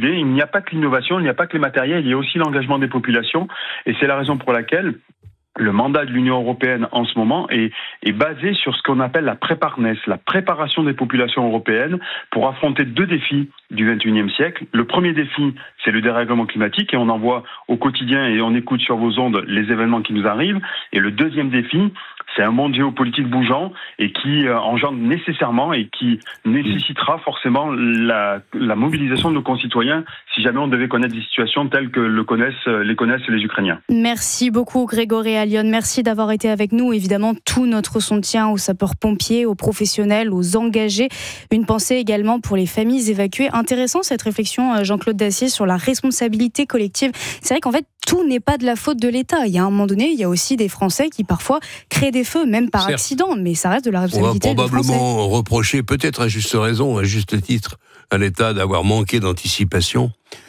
bousculer. Il n'y a pas que l'innovation, il n'y a pas que les matériels, il y a aussi l'engagement des populations. Et c'est la raison pour laquelle le mandat de l'Union européenne en ce moment est basé sur ce qu'on appelle la préparedness, la préparation des populations européennes pour affronter 2 défis du XXIe siècle. Le premier défi, c'est le dérèglement climatique et on en voit au quotidien et on écoute sur vos ondes les événements qui nous arrivent. Et le deuxième défi, c'est un monde géopolitique bougeant et qui engendre nécessairement et qui nécessitera forcément la mobilisation de nos concitoyens si jamais on devait connaître des situations telles que les connaissent les Ukrainiens. Merci beaucoup Grégory Allione, merci d'avoir été avec nous. Évidemment, tout notre soutien aux sapeurs-pompiers, aux professionnels, aux engagés. Une pensée également pour les familles évacuées. Intéressant cette réflexion, Jean-Claude Dacier, sur la responsabilité collective. C'est vrai qu'en fait, tout n'est pas de la faute de l'État. Il y a un moment donné, il y a aussi des Français qui parfois créent des feux, même par accident, mais ça reste de la responsabilité des Français. On va probablement reprocher, peut-être à juste raison, à juste titre, à l'État d'avoir manqué d'anticipation,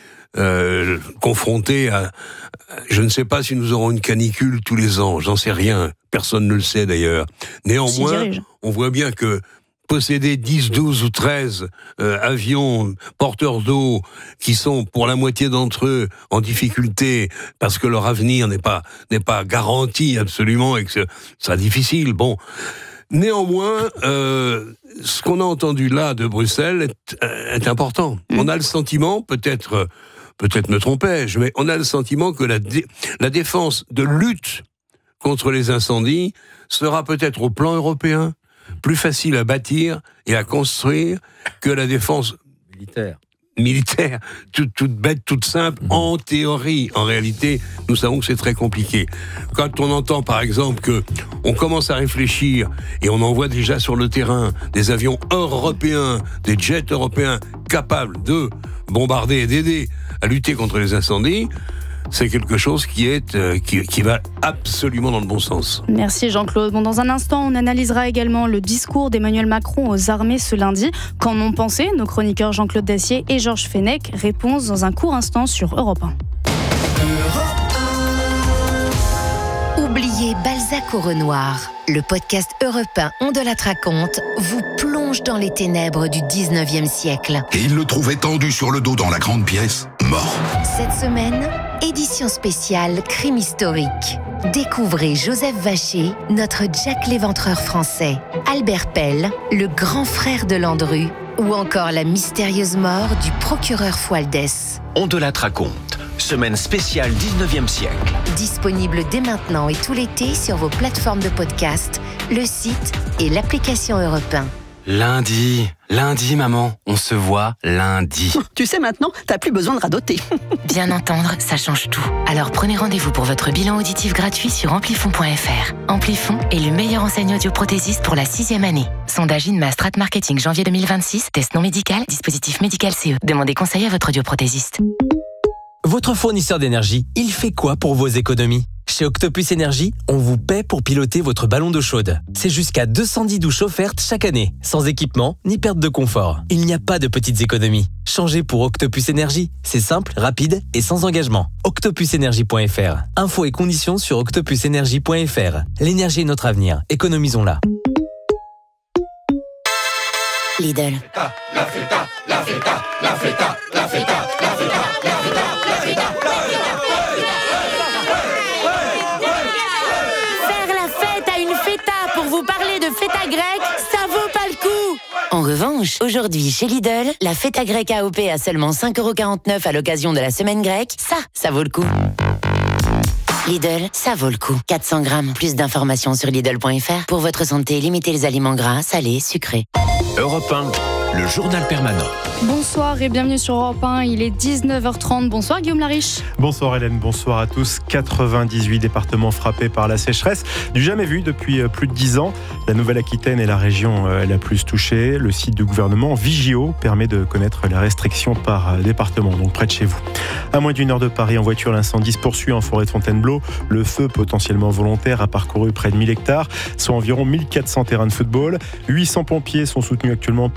confronté à... Je ne sais pas si nous aurons une canicule tous les ans, j'en sais rien, personne ne le sait d'ailleurs. Néanmoins, on voit bien que posséder 10, 12 ou 13 avions porteurs d'eau qui sont pour la moitié d'entre eux en difficulté parce que leur avenir n'est pas garanti absolument et que ce sera difficile. Bon, néanmoins, ce qu'on a entendu là de Bruxelles est important. On a le sentiment, peut-être me trompais-je, mais on a le sentiment que la défense de lutte contre les incendies sera peut-être au plan européen plus facile à bâtir et à construire que la défense militaire, toute bête, toute simple, en théorie. En réalité, nous savons que c'est très compliqué. Quand on entend, par exemple, que on commence à réfléchir et on envoie déjà sur le terrain des avions européens, des jets européens capables de bombarder et d'aider à lutter contre les incendies, c'est quelque chose qui va absolument dans le bon sens. Merci Jean-Claude. Bon, dans un instant, on analysera également le discours d'Emmanuel Macron aux armées ce lundi. Qu'en ont pensé nos chroniqueurs Jean-Claude Dacier et Georges Fenech? Réponse dans un court instant sur Europe 1. Oubliez Balzac au Renoir. Le podcast Europe 1 On de la raconte vous plonge dans les ténèbres du 19e siècle. Et il le trouvait tendu sur le dos dans la grande pièce, mort. Cette semaine, édition spéciale crime historique. Découvrez Joseph Vacher, notre Jack l'Éventreur français, Albert Pell, le grand frère de Landru, ou encore la mystérieuse mort du procureur Fualdès. On de la raconte, semaine spéciale 19e siècle. Disponible dès maintenant et tout l'été sur vos plateformes de podcast, le site et l'application Europe 1. Lundi, maman, on se voit lundi. Tu sais maintenant, t'as plus besoin de radoter. Bien entendre, ça change tout. Alors prenez rendez-vous pour votre bilan auditif gratuit sur amplifon.fr. Amplifon est le meilleur enseigne audioprothésiste pour la 6e année. Sondage INMA Strat Marketing janvier 2026, test non médical, dispositif médical CE. Demandez conseil à votre audioprothésiste. Votre fournisseur d'énergie, il fait quoi pour vos économies ? Chez Octopus Énergie, on vous paie pour piloter votre ballon d'eau chaude. C'est jusqu'à 210 douches offertes chaque année, sans équipement ni perte de confort. Il n'y a pas de petites économies. Changez pour Octopus Énergie. C'est simple, rapide et sans engagement. octopusenergie.fr. Infos et conditions sur octopusenergie.fr. L'énergie est notre avenir. Économisons-la. Lidl. La feta, la feta, la feta, la feta, la feta, la feta, la feta. Faire la fête à une feta pour vous parler de feta grecque, ça vaut pas le coup. En revanche, aujourd'hui chez Lidl, la feta grecque AOP à seulement 5,49€ à l'occasion de la semaine grecque, ça vaut le coup. Lidl, ça vaut le coup. 400 grammes. Plus d'informations sur Lidl.fr. Pour votre santé, limitez les aliments gras, salés, sucrés. Europe 1, le journal permanent. Bonsoir et bienvenue sur Europe 1, il est 19h30. Bonsoir Guillaume Lariche. Bonsoir Hélène, bonsoir à tous. 98 départements frappés par la sécheresse, du jamais vu depuis plus de 10 ans. La Nouvelle-Aquitaine est la région la plus touchée. Le site du gouvernement Vigio permet de connaître les restrictions par département, donc près de chez vous. À moins d'une heure de Paris en voiture, l'incendie se poursuit en forêt de Fontainebleau. Le feu potentiellement volontaire a parcouru près de 1000 hectares, soit environ 1400 terrains de football. 800 pompiers sont soutenus actuellement par 2 bombes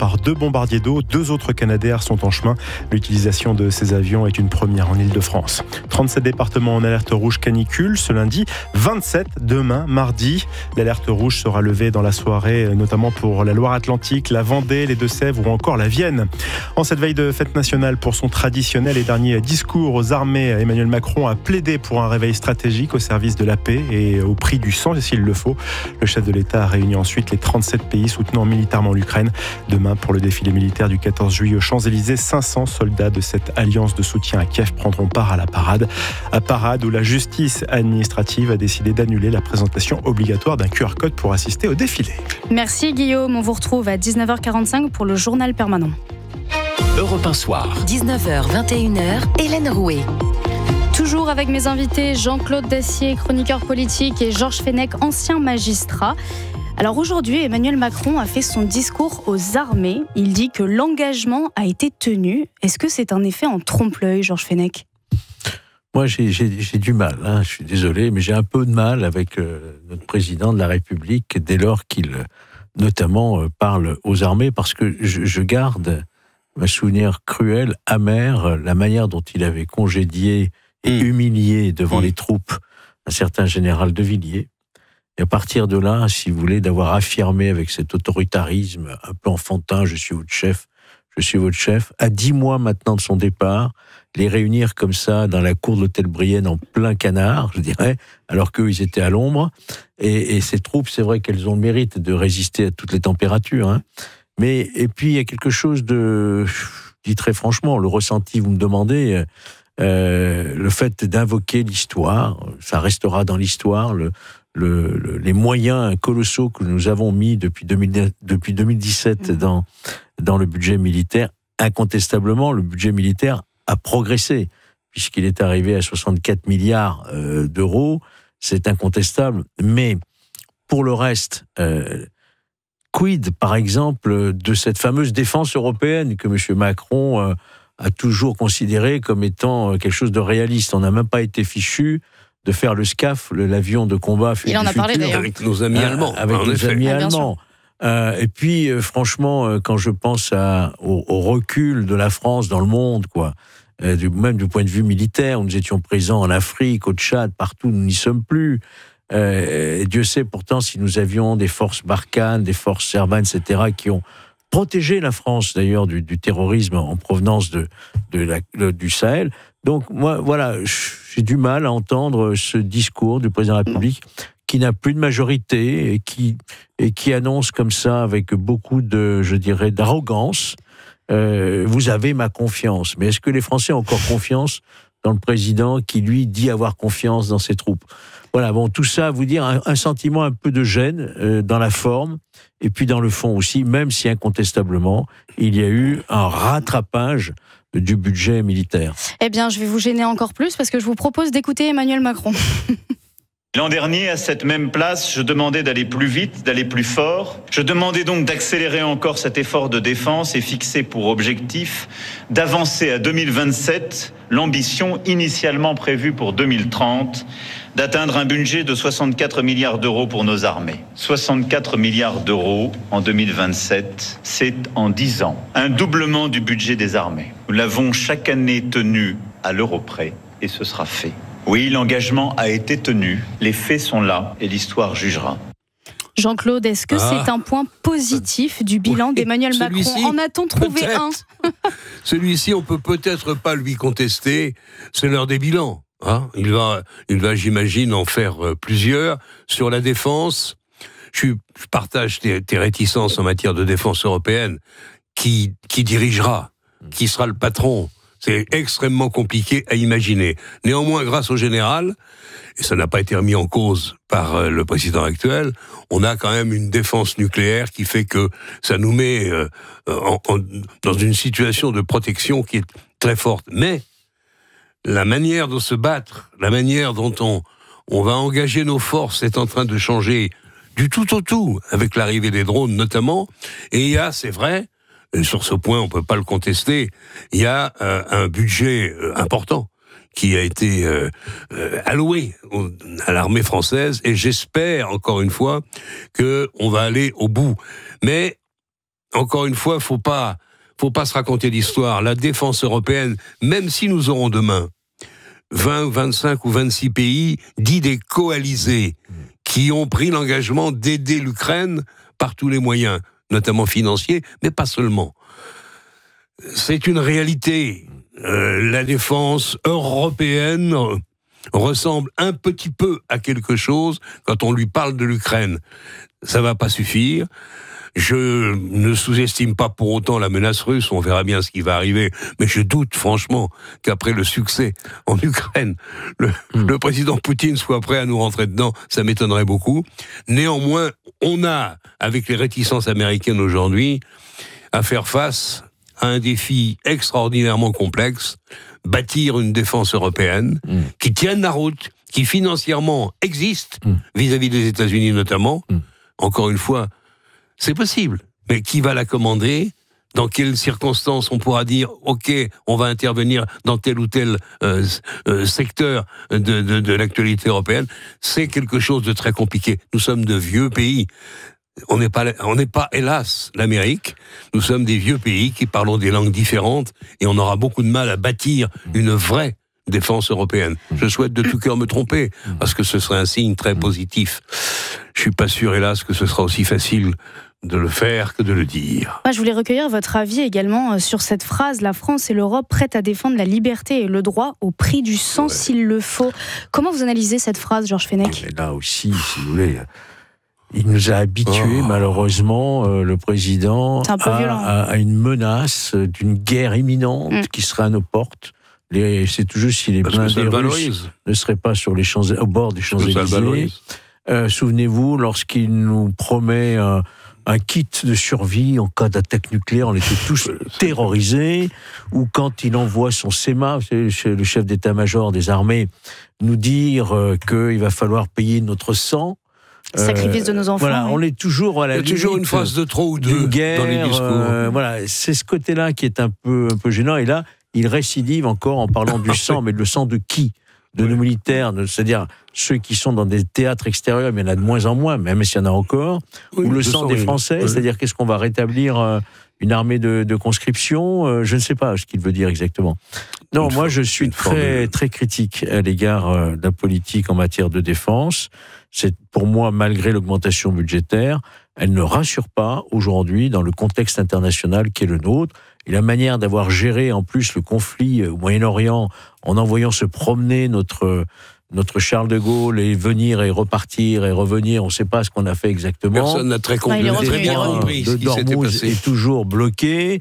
bombardiers d'eau. 2 autres Canadair sont en chemin. L'utilisation de ces avions est une première en Île-de-France. 37 départements en alerte rouge canicule ce lundi, 27 demain, mardi. L'alerte rouge sera levée dans la soirée, notamment pour la Loire-Atlantique, la Vendée, les Deux-Sèvres ou encore la Vienne. En cette veille de fête nationale, pour son traditionnel et dernier discours aux armées, Emmanuel Macron a plaidé pour un réveil stratégique au service de la paix et au prix du sang, s'il le faut. Le chef de l'État a réuni ensuite les 37 pays soutenant militairement l'Ukraine. Demain, pour le défilé militaire du 14 juillet aux Champs-Élysées, 500 soldats de cette alliance de soutien à Kiev prendront part à la parade. À parade où la justice administrative a décidé d'annuler la présentation obligatoire d'un QR code pour assister au défilé. Merci Guillaume, on vous retrouve à 19h45 pour le journal permanent. Europe 1 Soir. 19h, 21h, Hélène Rouet. Toujours avec mes invités, Jean-Claude Dacier, chroniqueur politique, et Georges Fenech, ancien magistrat. Alors aujourd'hui, Emmanuel Macron a fait son discours aux armées. Il dit que l'engagement a été tenu. Est-ce que c'est un effet en trompe-l'œil, Georges Fenech ? Moi, j'ai du mal, je suis désolé, mais j'ai un peu de mal avec notre président de la République dès lors qu'il, notamment, parle aux armées, parce que je garde un souvenir cruel, amer, la manière dont il avait congédié et humilié devant les troupes un certain général de Villiers. Et à partir de là, si vous voulez, d'avoir affirmé avec cet autoritarisme un peu enfantin, je suis votre chef, à 10 mois maintenant de son départ, les réunir comme ça dans la cour de l'hôtel Brienne en plein canard, je dirais, alors qu'eux, ils étaient à l'ombre. Et ces troupes, c'est vrai qu'elles ont le mérite de résister à toutes les températures. Mais, et puis, il y a quelque chose de, je dis très franchement, le ressenti, vous me demandez, le fait d'invoquer l'histoire, ça restera dans l'histoire, les moyens colossaux que nous avons mis depuis 2017 dans le budget militaire, incontestablement, le budget militaire a progressé, puisqu'il est arrivé à 64 milliards d'euros, c'est incontestable. Mais pour le reste, quid, par exemple, de cette fameuse défense européenne que M. Macron a toujours considérée comme étant quelque chose de réaliste. On n'a même pas été fichu de faire le SCAF, l'avion de combat. Il en a parlé d'ailleurs. Avec nos amis allemands. Et puis, franchement, quand je pense au recul de la France dans le monde, même du point de vue militaire, où nous étions présents en Afrique, au Tchad, partout, nous n'y sommes plus. Dieu sait pourtant si nous avions des forces Barkhane, des forces Serban, etc., qui ont protégé la France, d'ailleurs, du terrorisme en provenance du Sahel. Donc, moi, voilà, j'ai du mal à entendre ce discours du président de la République qui n'a plus de majorité et qui annonce comme ça, avec beaucoup d'arrogance, vous avez ma confiance. Mais est-ce que les Français ont encore confiance dans le président qui, lui, dit avoir confiance dans ses troupes ? Voilà, bon, tout ça, vous dire un sentiment un peu de gêne dans la forme et puis dans le fond aussi, même si incontestablement, il y a eu un rattrapage du budget militaire. Eh bien, je vais vous gêner encore plus parce que je vous propose d'écouter Emmanuel Macron. L'an dernier, à cette même place, je demandais d'aller plus vite, d'aller plus fort. Je demandais donc d'accélérer encore cet effort de défense et fixer pour objectif d'avancer à 2027 l'ambition initialement prévue pour 2030, d'atteindre un budget de 64 milliards d'euros pour nos armées. 64 milliards d'euros en 2027, c'est en 10 ans. Un doublement du budget des armées. Nous l'avons chaque année tenu à l'euro près et ce sera fait. Oui, l'engagement a été tenu, les faits sont là et l'histoire jugera. Jean-Claude, est-ce que c'est un point positif du bilan d'Emmanuel Macron ? En a-t-on trouvé un ? Celui-ci, on peut peut-être pas lui contester, c'est l'heure des bilans. Il va, j'imagine, en faire plusieurs. Sur la défense, je partage tes réticences en matière de défense européenne. Qui dirigera ? Qui sera le patron ? C'est extrêmement compliqué à imaginer. Néanmoins, grâce au général, et ça n'a pas été remis en cause par le président actuel, on a quand même une défense nucléaire qui fait que ça nous met dans une situation de protection qui est très forte. Mais la manière de se battre, la manière dont on va engager nos forces est en train de changer du tout au tout, avec l'arrivée des drones notamment. Et il y a, c'est vrai, et sur ce point, on ne peut pas le contester, il y a un budget important qui a été alloué à l'armée française, et j'espère, encore une fois, qu'on va aller au bout. Mais encore une fois, faut pas se raconter d'histoire. La défense européenne, même si nous aurons demain 20 ou 25 ou 26 pays dits des coalisés qui ont pris l'engagement d'aider l'Ukraine par tous les moyens, notamment financiers, mais pas seulement. C'est une réalité. La défense européenne ressemble un petit peu à quelque chose quand on lui parle de l'Ukraine. Ça va pas suffire. Je ne sous-estime pas pour autant la menace russe, on verra bien ce qui va arriver, mais je doute franchement qu'après le succès en Ukraine, le président Poutine soit prêt à nous rentrer dedans, ça m'étonnerait beaucoup. Néanmoins, on a, avec les réticences américaines aujourd'hui, à faire face à un défi extraordinairement complexe, bâtir une défense européenne qui tienne la route, qui financièrement existe vis-à-vis des États-Unis notamment. Encore une fois, c'est possible, mais qui va la commander ? Dans quelles circonstances on pourra dire « Ok, on va intervenir dans tel ou tel secteur de l'actualité européenne ?» C'est quelque chose de très compliqué. Nous sommes de vieux pays. On n'est pas, hélas, l'Amérique. Nous sommes des vieux pays qui parlent des langues différentes et on aura beaucoup de mal à bâtir une vraie défense européenne. Je souhaite de tout cœur me tromper, parce que ce serait un signe très positif. Je suis pas sûr, hélas, que ce sera aussi facile de le faire que de le dire. Moi, je voulais recueillir votre avis également sur cette phrase « La France et l'Europe prêtes à défendre la liberté et le droit au prix du sang s'il le faut ». Comment vous analysez cette phrase, Georges Fenech ? Là aussi, si vous voulez, il nous a habitués, malheureusement, le président, à une menace d'une guerre imminente qui serait à nos portes. C'est toujours si les blindés russes ne seraient pas sur au bord des Champs-Élysées. Souvenez-vous, lorsqu'il nous promet un kit de survie en cas d'attaque nucléaire, on était tous terrorisés. Ou quand il envoie son SEMA, le chef d'état-major des armées, nous dire qu'il va falloir payer notre sang. Sacrifice de nos enfants. Voilà, on est toujours à la limite. Il y a toujours une phrase de trop ou deux guerre, dans les discours. Voilà, c'est ce côté-là qui est un peu gênant. Et là, il récidive encore en parlant du sang, mais le sang de qui ? De nos militaires, c'est-à-dire ceux qui sont dans des théâtres extérieurs, mais il y en a de moins en moins, même s'il y en a encore, ou le sang des Français, c'est-à-dire qu'est-ce qu'on va rétablir une armée de conscription, je ne sais pas ce qu'il veut dire exactement. Non, moi je suis très, très critique à l'égard de la politique en matière de défense. C'est pour moi, malgré l'augmentation budgétaire, elle ne rassure pas aujourd'hui dans le contexte international qui est le nôtre. Et la manière d'avoir géré en plus le conflit au Moyen-Orient en envoyant se promener notre Charles de Gaulle et venir et repartir et revenir, on ne sait pas ce qu'on a fait exactement. Personne n'a très compris ce qui s'était passé. Est toujours bloqué.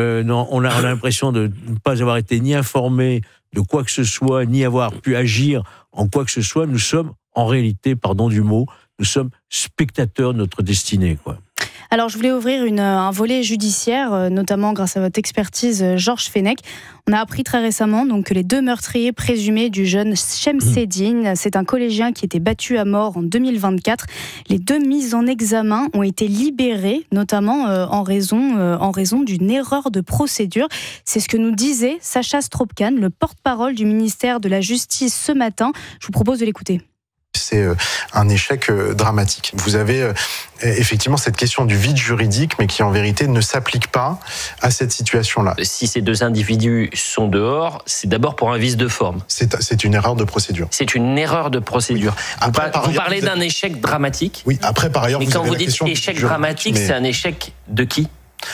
On a l'impression de ne pas avoir été ni informé de quoi que ce soit, ni avoir pu agir en quoi que ce soit. Nous sommes en réalité, pardon du mot, nous sommes spectateurs de notre destinée, quoi. Alors, je voulais ouvrir un volet judiciaire, notamment grâce à votre expertise, Georges Fenech. On a appris très récemment donc, que les 2 meurtriers présumés du jeune Shemseddine, c'est un collégien qui était battu à mort en 2024. Les 2 mises en examen ont été libérés, notamment en raison d'une erreur de procédure. C'est ce que nous disait Sacha Stroopkane, le porte-parole du ministère de la Justice ce matin. Je vous propose de l'écouter. C'est un échec dramatique. Vous avez effectivement cette question du vide juridique, mais qui en vérité ne s'applique pas à cette situation-là. Si ces 2 individus sont dehors, c'est d'abord pour un vice de forme. C'est une erreur de procédure. C'est une erreur de procédure. Oui. Vous parlez d'un échec dramatique. Oui, après par ailleurs, mais quand vous dites échec dramatique, c'est un échec de qui ?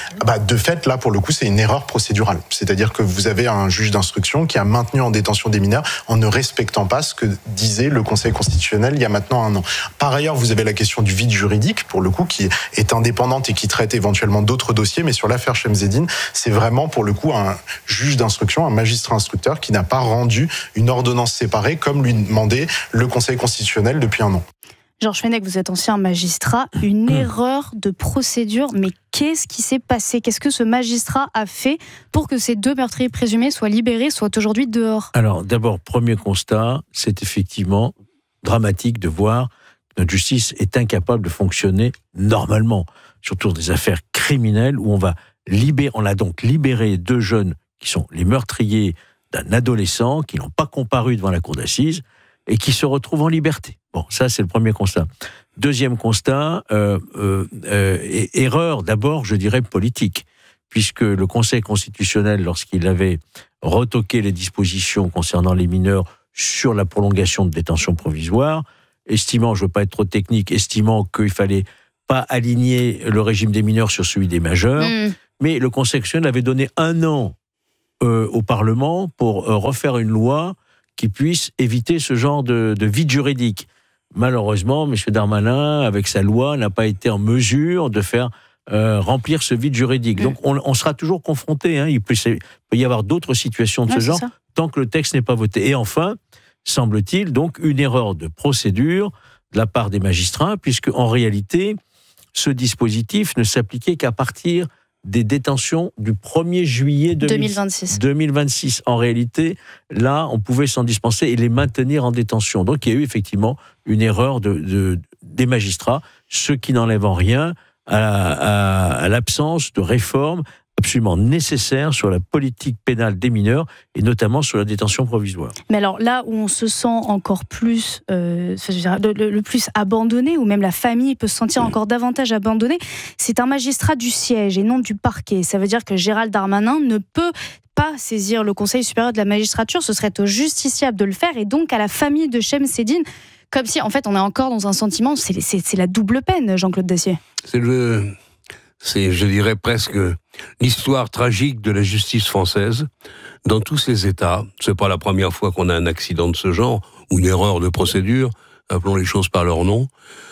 De fait, là, pour le coup, c'est une erreur procédurale. C'est-à-dire que vous avez un juge d'instruction qui a maintenu en détention des mineurs en ne respectant pas ce que disait le Conseil constitutionnel il y a maintenant 1 an. Par ailleurs, vous avez la question du vide juridique, pour le coup, qui est indépendante et qui traite éventuellement d'autres dossiers. Mais sur l'affaire Shemseddine, c'est vraiment, pour le coup, un juge d'instruction, un magistrat instructeur qui n'a pas rendu une ordonnance séparée comme lui demandait le Conseil constitutionnel depuis 1 an. Georges Fenech, vous êtes ancien magistrat. Une erreur de procédure, mais qu'est-ce qui s'est passé ? Qu'est-ce que ce magistrat a fait pour que ces 2 meurtriers présumés soient libérés, soient aujourd'hui dehors ? Alors, d'abord, premier constat, c'est effectivement dramatique de voir que notre justice est incapable de fonctionner normalement, surtout des affaires criminelles où on a donc libéré 2 jeunes qui sont les meurtriers d'un adolescent qui n'ont pas comparu devant la cour d'assises et qui se retrouvent en liberté. Bon, ça, c'est le premier constat. Deuxième constat, erreur d'abord, je dirais, politique, puisque le Conseil constitutionnel, lorsqu'il avait retoqué les dispositions concernant les mineurs sur la prolongation de détention provisoire, estimant, je ne veux pas être trop technique, estimant qu'il fallait pas aligner le régime des mineurs sur celui des majeurs, mais le Conseil constitutionnel avait donné 1 an au Parlement pour refaire une loi qui puisse éviter ce genre de vide juridique. Malheureusement, M. Darmanin, avec sa loi, n'a pas été en mesure de faire remplir ce vide juridique. Donc on sera toujours confronté. Il peut y avoir d'autres situations de ce genre tant que le texte n'est pas voté. Et enfin, semble-t-il, donc une erreur de procédure de la part des magistrats, puisque en réalité, ce dispositif ne s'appliquait qu'à partir des détentions du 1er juillet 2026. En réalité, là, on pouvait s'en dispenser et les maintenir en détention. Donc, il y a eu effectivement une erreur des magistrats, ce qui n'enlève en rien à l'absence de réforme absolument nécessaire sur la politique pénale des mineurs et notamment sur la détention provisoire. Mais alors là où on se sent encore plus, le plus abandonné, ou même la famille peut se sentir encore davantage abandonnée, c'est un magistrat du siège et non du parquet. Ça veut dire que Gérald Darmanin ne peut pas saisir le Conseil supérieur de la magistrature, ce serait au justiciable de le faire et donc à la famille de Shemseddine. Comme si, en fait, on est encore dans un sentiment, c'est la double peine, Jean-Claude Dacier. C'est, je dirais, presque l'histoire tragique de la justice française dans tous ses états. C'est pas la première fois qu'on a un accident de ce genre, ou une erreur de procédure, appelons les choses par leur nom.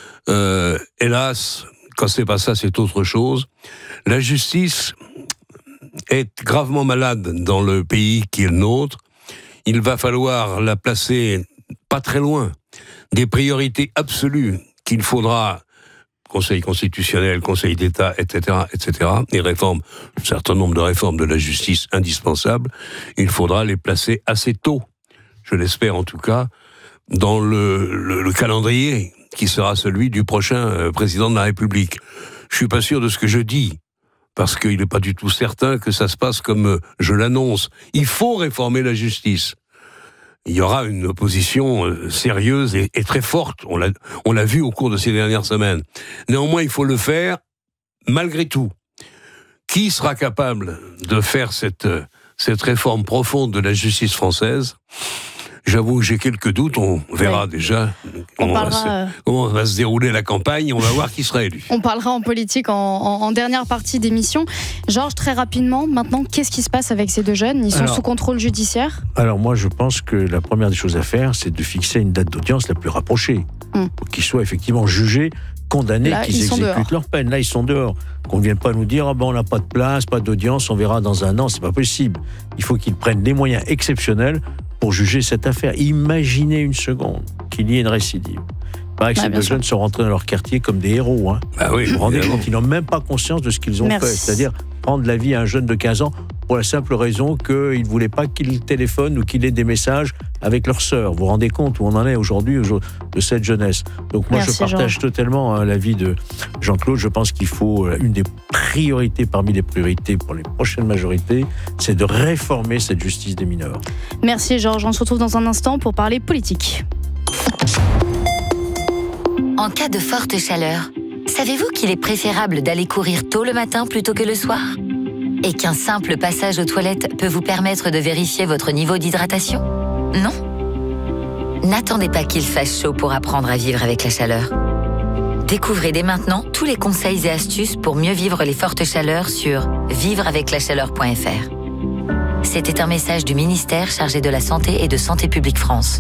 Hélas, quand c'est pas ça, c'est autre chose. La justice est gravement malade dans le pays qui est le nôtre. Il va falloir la placer pas très loin des priorités absolues qu'il faudra, Conseil constitutionnel, Conseil d'État, etc., et réformes, un certain nombre de réformes de la justice indispensables, il faudra les placer assez tôt, je l'espère en tout cas, dans le calendrier qui sera celui du prochain président de la République. Je suis pas sûr de ce que je dis, parce qu'il n'est pas du tout certain que ça se passe comme je l'annonce. Il faut réformer la justice. Il y aura une opposition sérieuse et très forte. On l'a vu au cours de ces dernières semaines. Néanmoins, il faut le faire malgré tout. Qui sera capable de faire cette réforme profonde de la justice française ? J'avoue que j'ai quelques doutes, on verra déjà comment va se dérouler la campagne, on va voir qui sera élu. On parlera en politique en dernière partie d'émission. Georges, très rapidement, maintenant, qu'est-ce qui se passe avec ces deux jeunes ? Ils sont sous contrôle judiciaire ? Alors moi, je pense que la première des choses à faire, c'est de fixer une date d'audience la plus rapprochée, pour qu'ils soient effectivement jugés, condamnés, qu'ils exécutent leur peine. Là, ils sont dehors. Qu'on ne vienne pas nous dire on n'a pas de place, pas d'audience, on verra dans 1 an, c'est pas possible. Il faut qu'ils prennent des moyens exceptionnels pour juger cette affaire. Imaginez une seconde qu'il y ait une récidive. Il paraît que ces deux jeunes sont rentrés dans leur quartier comme des héros. Oui, vous vous rendez compte, ils n'ont même pas conscience de ce qu'ils ont fait. C'est-à-dire prendre la vie à un jeune de 15 ans pour la simple raison qu'ils ne voulaient pas qu'il téléphone ou qu'il ait des messages avec leur sœur. Vous vous rendez compte où on en est aujourd'hui de cette jeunesse. Donc moi, je partage totalement l'avis de Jean-Claude. Je pense qu'il faut, une des priorités parmi les priorités pour les prochaines majorités, c'est de réformer cette justice des mineurs. Merci Georges. On se retrouve dans un instant pour parler politique. En cas de forte chaleur, savez-vous qu'il est préférable d'aller courir tôt le matin plutôt que le soir ? Et qu'un simple passage aux toilettes peut vous permettre de vérifier votre niveau d'hydratation ? Non ? N'attendez pas qu'il fasse chaud pour apprendre à vivre avec la chaleur. Découvrez dès maintenant tous les conseils et astuces pour mieux vivre les fortes chaleurs sur vivreaveclachaleur.fr. C'était un message du ministère chargé de la Santé et de Santé publique France.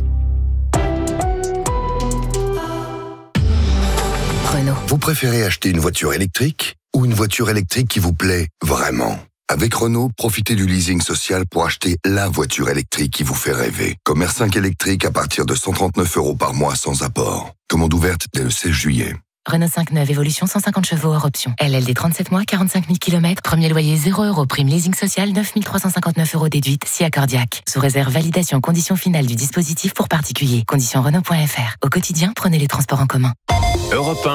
Renault. Vous préférez acheter une voiture électrique ou une voiture électrique qui vous plaît vraiment ? Avec Renault, profitez du leasing social pour acheter la voiture électrique qui vous fait rêver. Comme R5 électrique à partir de 139 € par mois sans apport. Commande ouverte dès le 16 juillet. Renault 5 neuve évolution 150 chevaux hors option. LLD 37 mois, 45 000 km. Premier loyer 0 €. Prime leasing social 9 359 € déduite. Si accordiaque. Sous réserve validation condition finale du dispositif pour particuliers. Conditions Renault.fr. Au quotidien, prenez les transports en commun. Europe 1.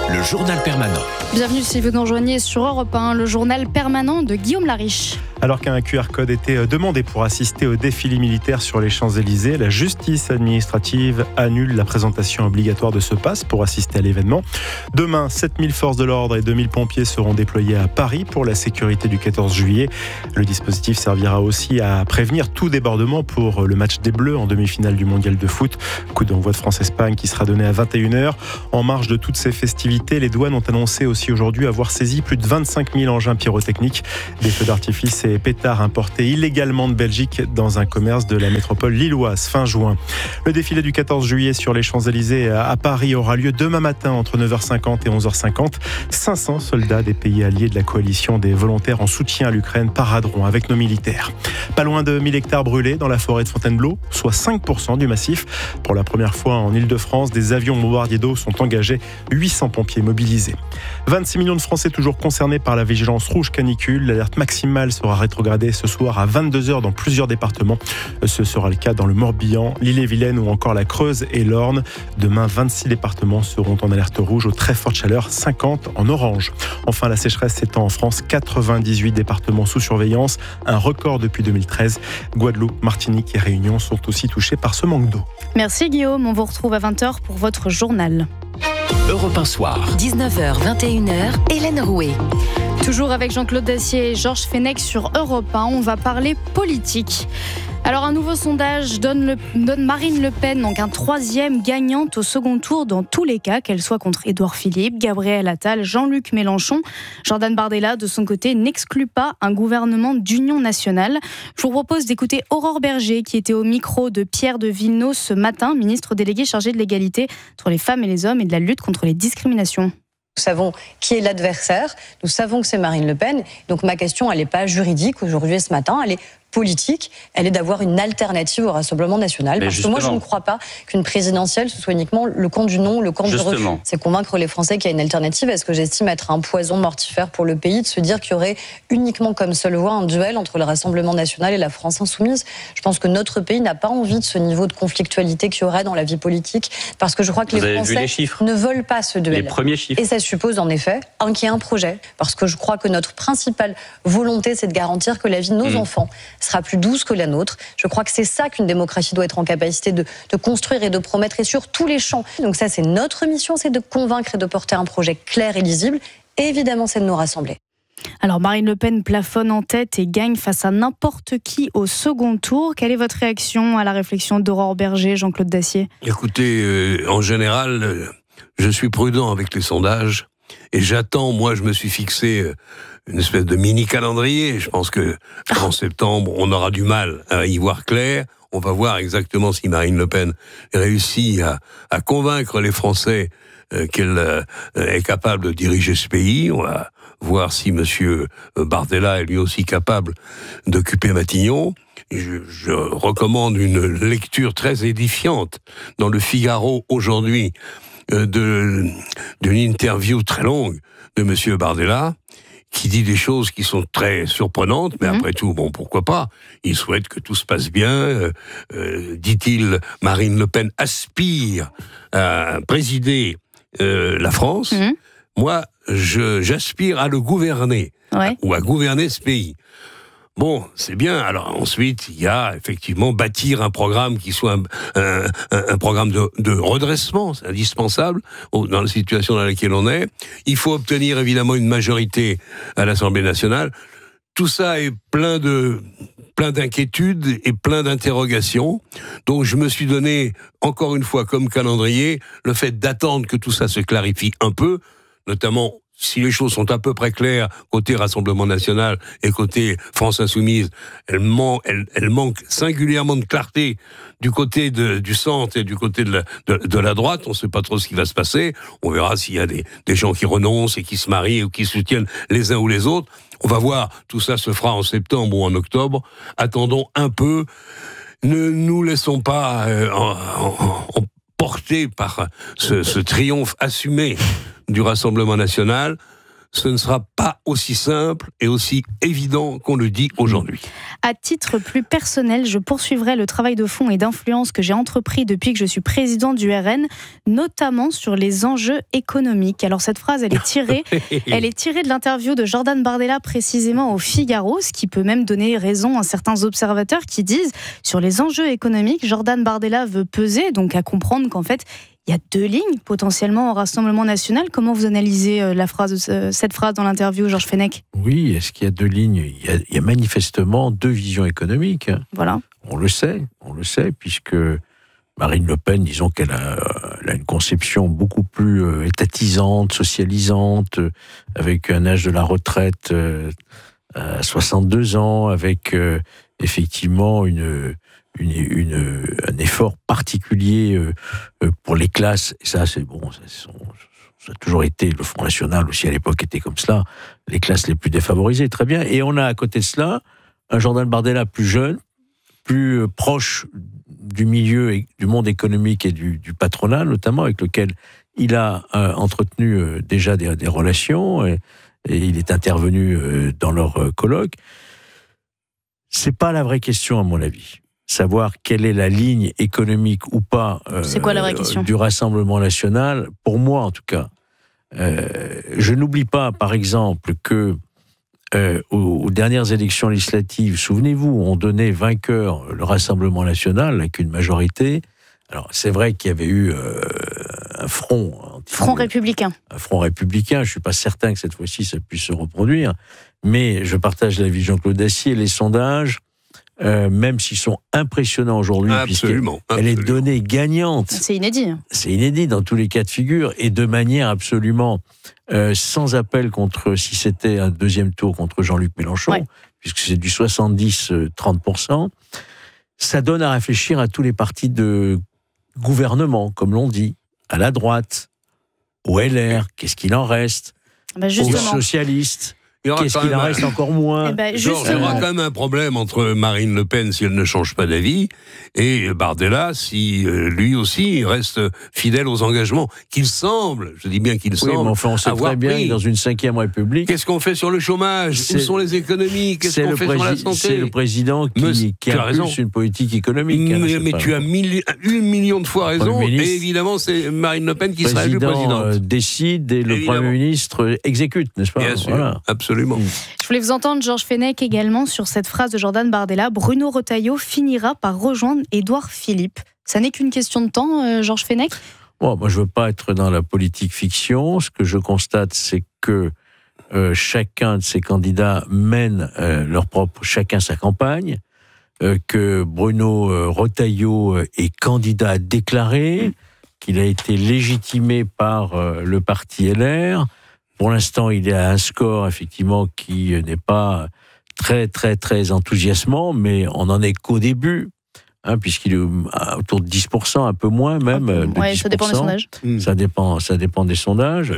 le journal permanent. Bienvenue si vous nous rejoignez sur Europe 1, le journal permanent de Guillaume Lariche. Alors qu'un QR code était demandé pour assister au défilé militaire sur les Champs-Élysées, la justice administrative annule la présentation obligatoire de ce pass pour assister à l'événement. Demain, 7000 forces de l'ordre et 2000 pompiers seront déployés à Paris pour la sécurité du 14 juillet. Le dispositif servira aussi à prévenir tout débordement pour le match des Bleus en demi-finale du mondial de foot. Coup d'envoi de France-Espagne qui sera donné à 21h. En marge de toutes ces festivités, les douanes ont annoncé aussi aujourd'hui avoir saisi plus de 25 000 engins pyrotechniques, des feux d'artifice et pétards importés illégalement de Belgique dans un commerce de la métropole lilloise fin juin. Le défilé du 14 juillet sur les Champs-Élysées à Paris aura lieu demain matin entre 9h50 et 11h50. 500 soldats des pays alliés de la coalition des volontaires en soutien à l'Ukraine paraderont avec nos militaires. Pas loin de 1000 hectares brûlés dans la forêt de Fontainebleau, soit 5% du massif. Pour la première fois en Ile-de-France, des avions bombardiers d'eau sont engagés, 800 pompiers mobilisés. 26 millions de Français toujours concernés par la vigilance rouge canicule. L'alerte maximale sera rétrogradée ce soir à 22h dans plusieurs départements. Ce sera le cas dans le Morbihan, l'Ille-et-Vilaine ou encore la Creuse et l'Orne. Demain, 26 départements seront en alerte rouge aux très fortes chaleurs, 50 en orange. Enfin, la sécheresse s'étend en France, 98 départements sous surveillance, un record depuis 2013. Guadeloupe, Martinique et Réunion sont aussi touchés par ce manque d'eau. Merci Guillaume, on vous retrouve à 20h pour votre journal. Europe 1 Soir. 19h, 21h, Hélène Rouet. Toujours avec Jean-Claude Dacier et Georges Fenech sur Europe 1, on va parler politique. Alors un nouveau sondage donne Marine Le Pen, donc un troisième gagnante au second tour dans tous les cas, qu'elle soit contre Édouard Philippe, Gabriel Attal, Jean-Luc Mélenchon. Jordan Bardella, de son côté, n'exclut pas un gouvernement d'union nationale. Je vous propose d'écouter Aurore Berger, qui était au micro de Pierre de Villeneuve ce matin, ministre délégué chargé de l'égalité entre les femmes et les hommes et de la lutte contre les discriminations. Nous savons qui est l'adversaire, nous savons que c'est Marine Le Pen. Donc ma question, elle n'est pas juridique aujourd'hui et ce matin, elle est politique, elle est d'avoir une alternative au Rassemblement national. Parce que moi, je ne crois pas qu'une présidentielle, ce soit uniquement le camp du non, le camp du refus. C'est convaincre les Français qu'il y a une alternative. Est-ce que j'estime être un poison mortifère pour le pays de se dire qu'il y aurait uniquement comme seule voie un duel entre le Rassemblement national et la France insoumise? Je pense que notre pays n'a pas envie de ce niveau de conflictualité qu'il y aurait dans la vie politique, parce que je crois que les Français ne veulent pas ce duel. Les premiers chiffres. Et ça suppose en effet qu'il y ait un projet, parce que je crois que notre principale volonté, c'est de garantir que la vie de nos enfants sera plus douce que la nôtre. Je crois que c'est ça qu'une démocratie doit être en capacité de construire et de promettre, et sur tous les champs. Donc ça, c'est notre mission, c'est de convaincre et de porter un projet clair et lisible. Et évidemment, c'est de nous rassembler. Alors Marine Le Pen plafonne en tête et gagne face à n'importe qui au second tour. Quelle est votre réaction à la réflexion d'Aurore Berger, Jean-Claude Dacier? Écoutez, en général, je suis prudent avec les sondages et j'attends, moi je me suis fixé une espèce de mini-calendrier. Je pense que en septembre, on aura du mal à y voir clair. On va voir exactement si Marine Le Pen réussit à convaincre les Français qu'elle est capable de diriger ce pays. On va voir si monsieur Bardella est lui aussi capable d'occuper Matignon. Je recommande une lecture très édifiante dans le Figaro aujourd'hui d'une interview très longue de monsieur Bardella, qui dit des choses qui sont très surprenantes, mais après tout, bon, pourquoi pas? Il souhaite que tout se passe bien. Dit-il, Marine Le Pen aspire à présider la France. Moi, j'aspire à le gouverner, ou à gouverner ce pays. Bon, c'est bien. Alors ensuite, il y a effectivement bâtir un programme qui soit un programme de redressement, c'est indispensable dans la situation dans laquelle on est. Il faut obtenir évidemment une majorité à l'Assemblée nationale. Tout ça est plein d'inquiétudes et plein d'interrogations. Donc je me suis donné, encore une fois, comme calendrier, le fait d'attendre que tout ça se clarifie un peu, notamment si les choses sont à peu près claires côté Rassemblement National et côté France Insoumise, elles manquent singulièrement de clarté du côté du centre et du côté de la droite. On ne sait pas trop ce qui va se passer. On verra s'il y a des gens qui renoncent et qui se marient ou qui soutiennent les uns ou les autres. On va voir, tout ça se fera en septembre ou en octobre. Attendons un peu. Ne nous laissons pas emporter par ce triomphe assumé du Rassemblement National. ce ne sera pas aussi simple et aussi évident qu'on le dit aujourd'hui. À titre plus personnel, je poursuivrai le travail de fond et d'influence que j'ai entrepris depuis que je suis président du RN, notamment sur les enjeux économiques. Alors cette phrase, elle est tirée de l'interview de Jordan Bardella précisément au Figaro, ce qui peut même donner raison à certains observateurs qui disent sur les enjeux économiques, Jordan Bardella veut peser, donc à comprendre qu'en fait, il y a 2 lignes potentiellement au Rassemblement national. Comment vous analysez cette phrase dans l'interview, Georges Fenech ? Oui, est-ce qu'il y a 2 lignes ? Il y a manifestement 2 visions économiques. Voilà. On le sait, puisque Marine Le Pen, disons qu'elle a une conception beaucoup plus étatisante, socialisante, avec un âge de la retraite à 62 ans, avec effectivement un effort particulier pour les classes, et ça c'est bon, ça a toujours été, le Front National aussi à l'époque était comme cela, les classes les plus défavorisées, très bien, et on a à côté de cela un Jordan Bardella plus jeune, plus proche du milieu et du monde économique et du patronat notamment, avec lequel il a entretenu déjà des relations, et il est intervenu dans leur colloque. C'est pas la vraie question à mon avis. Savoir quelle est la ligne économique ou pas c'est quoi la vraie question du Rassemblement national, pour moi en tout cas. Je n'oublie pas, par exemple, que aux dernières élections législatives, souvenez-vous, on donnait vainqueur le Rassemblement national avec une majorité. Alors c'est vrai qu'il y avait eu un front républicain. Un front républicain, je ne suis pas certain que cette fois-ci ça puisse se reproduire, mais je partage l'avis de Jean-Claude Dacier, les sondages, même s'ils sont impressionnants aujourd'hui, puisqu'elle est donnée gagnante. C'est inédit. C'est inédit dans tous les cas de figure, et de manière absolument sans appel si c'était un deuxième tour contre Jean-Luc Mélenchon, puisque c'est du 70-30%. Ça donne à réfléchir à tous les partis de gouvernement, comme l'on dit, à la droite, au LR, qu'est-ce qu'il en reste, aux socialistes. Qu'est-ce qu'il en reste encore moins? Georges, il y aura quand même un problème entre Marine Le Pen, si elle ne change pas d'avis, et Bardella, si lui aussi reste fidèle aux engagements qu'il semble, je dis bien qu'il semble, mais enfin, on sait très bien que dans une 5e République... Qu'est-ce qu'on fait sur le chômage? Où sont les économies? Qu'est-ce qu'on fait sur la santé? C'est le président qui impulse une politique économique. Mais tu as 1 million de fois raison, et évidemment, c'est Marine Le Pen qui sera élue présidente. Le président décide et le Premier ministre exécute, n'est-ce pas? Bien sûr, voilà. Absolument. Je voulais vous entendre, Georges Fenech, également sur cette phrase de Jordan Bardella. Bruno Retailleau finira par rejoindre Édouard Philippe. Ça n'est qu'une question de temps, Georges Fenech? Moi, je ne veux pas être dans la politique fiction. Ce que je constate, c'est que chacun de ces candidats mène chacun sa campagne, que Bruno Retailleau est candidat déclaré, qu'il a été légitimé par le parti LR. Pour l'instant, il est à un score, effectivement, qui n'est pas très, très, très enthousiasmant, mais on n'en est qu'au début, puisqu'il est autour de 10%, un peu moins même. Ça dépend des sondages. Ça dépend des sondages.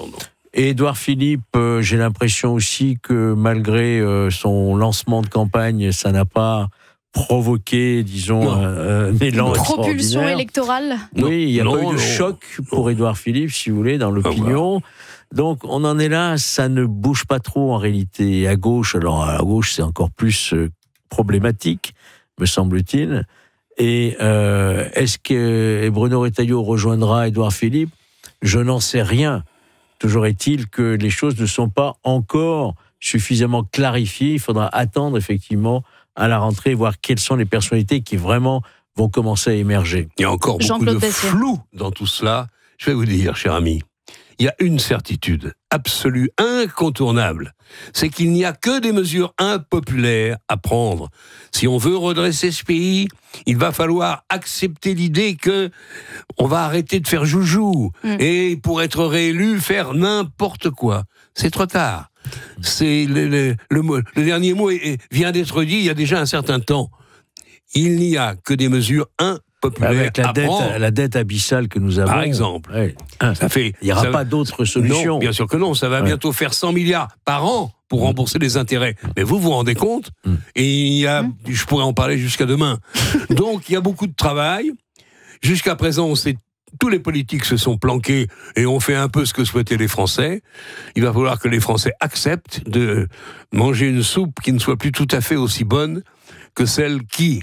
Et Édouard Philippe, j'ai l'impression aussi que malgré son lancement de campagne, ça n'a pas provoqué, disons, un élan propulsion électorale. Oui, il n'y a pas eu de choc pour Édouard Philippe, si vous voulez, dans l'opinion. Donc, on en est là, ça ne bouge pas trop en réalité. Et à gauche, c'est encore plus problématique, me semble-t-il. Et est-ce que Bruno Retailleau rejoindra Édouard Philippe? Je n'en sais rien. Toujours est-il que les choses ne sont pas encore suffisamment clarifiées. Il faudra attendre effectivement à la rentrée, voir quelles sont les personnalités qui vraiment vont commencer à émerger. Il y a encore beaucoup de flou dans tout cela. Je vais vous dire, cher ami, il y a une certitude absolue, incontournable, c'est qu'il n'y a que des mesures impopulaires à prendre. Si on veut redresser ce pays, il va falloir accepter l'idée que on va arrêter de faire joujou et pour être réélu, faire n'importe quoi. C'est trop tard. C'est le dernier mot vient d'être dit il y a déjà un certain temps. Il n'y a que des mesures impopulaires. Avec la dette abyssale que nous avons. Par exemple. Il n'y aura pas d'autre solution. Non, bien sûr que non. Ça va bientôt faire 100 milliards par an pour rembourser les intérêts. Mais vous vous rendez compte? Et je pourrais en parler jusqu'à demain. Donc, il y a beaucoup de travail. Jusqu'à présent, on s'est tous les politiques se sont planqués et ont fait un peu ce que souhaitaient les Français. Il va falloir que les Français acceptent de manger une soupe qui ne soit plus tout à fait aussi bonne que celle qui,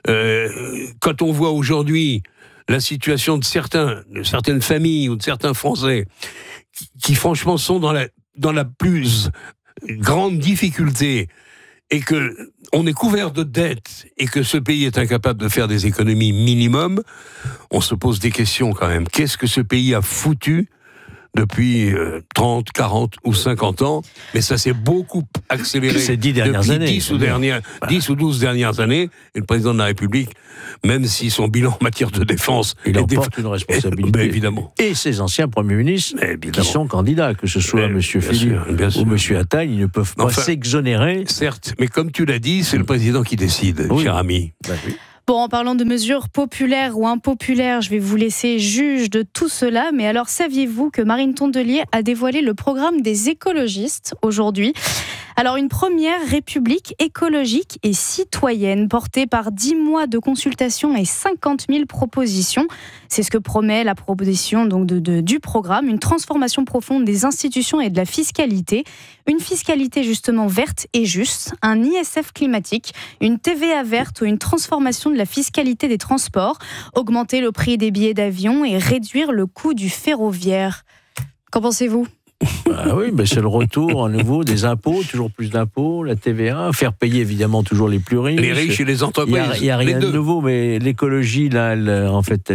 quand on voit aujourd'hui la situation de certaines familles ou de certains Français qui franchement sont dans la plus grande difficulté et que on est couvert de dettes et que ce pays est incapable de faire des économies minimum, on se pose des questions quand même. Qu'est-ce que ce pays a foutu depuis 30, 40 ou 50 ans, mais ça s'est beaucoup accéléré ces 10 dernières depuis années. 10 ou 12 dernières années, et le président de la République, même si son bilan en matière de défense... Il en porte une responsabilité. Évidemment. Et ses anciens premiers ministres qui sont candidats, que ce soit M. Philippe ou M. Attal, ils ne peuvent pas s'exonérer. Certes, mais comme tu l'as dit, c'est le président qui décide, cher ami. Oui. Bon, en parlant de mesures populaires ou impopulaires, je vais vous laisser juge de tout cela. Mais alors, saviez-vous que Marine Tondelier a dévoilé le programme des écologistes aujourd'hui ? Alors, une première république écologique et citoyenne portée par 10 mois de consultation et 50 000 propositions. C'est ce que promet la proposition donc du programme. Une transformation profonde des institutions et de la fiscalité. Une fiscalité justement verte et juste. Un ISF climatique. Une TVA verte ou une transformation de la fiscalité des transports. Augmenter le prix des billets d'avion et réduire le coût du ferroviaire. Qu'en pensez-vous ? Ah oui, mais c'est le retour à nouveau des impôts, toujours plus d'impôts, la TVA, faire payer évidemment toujours les plus riches. Les riches et les entreprises. Il n'y a rien de nouveau, mais l'écologie, là, en fait,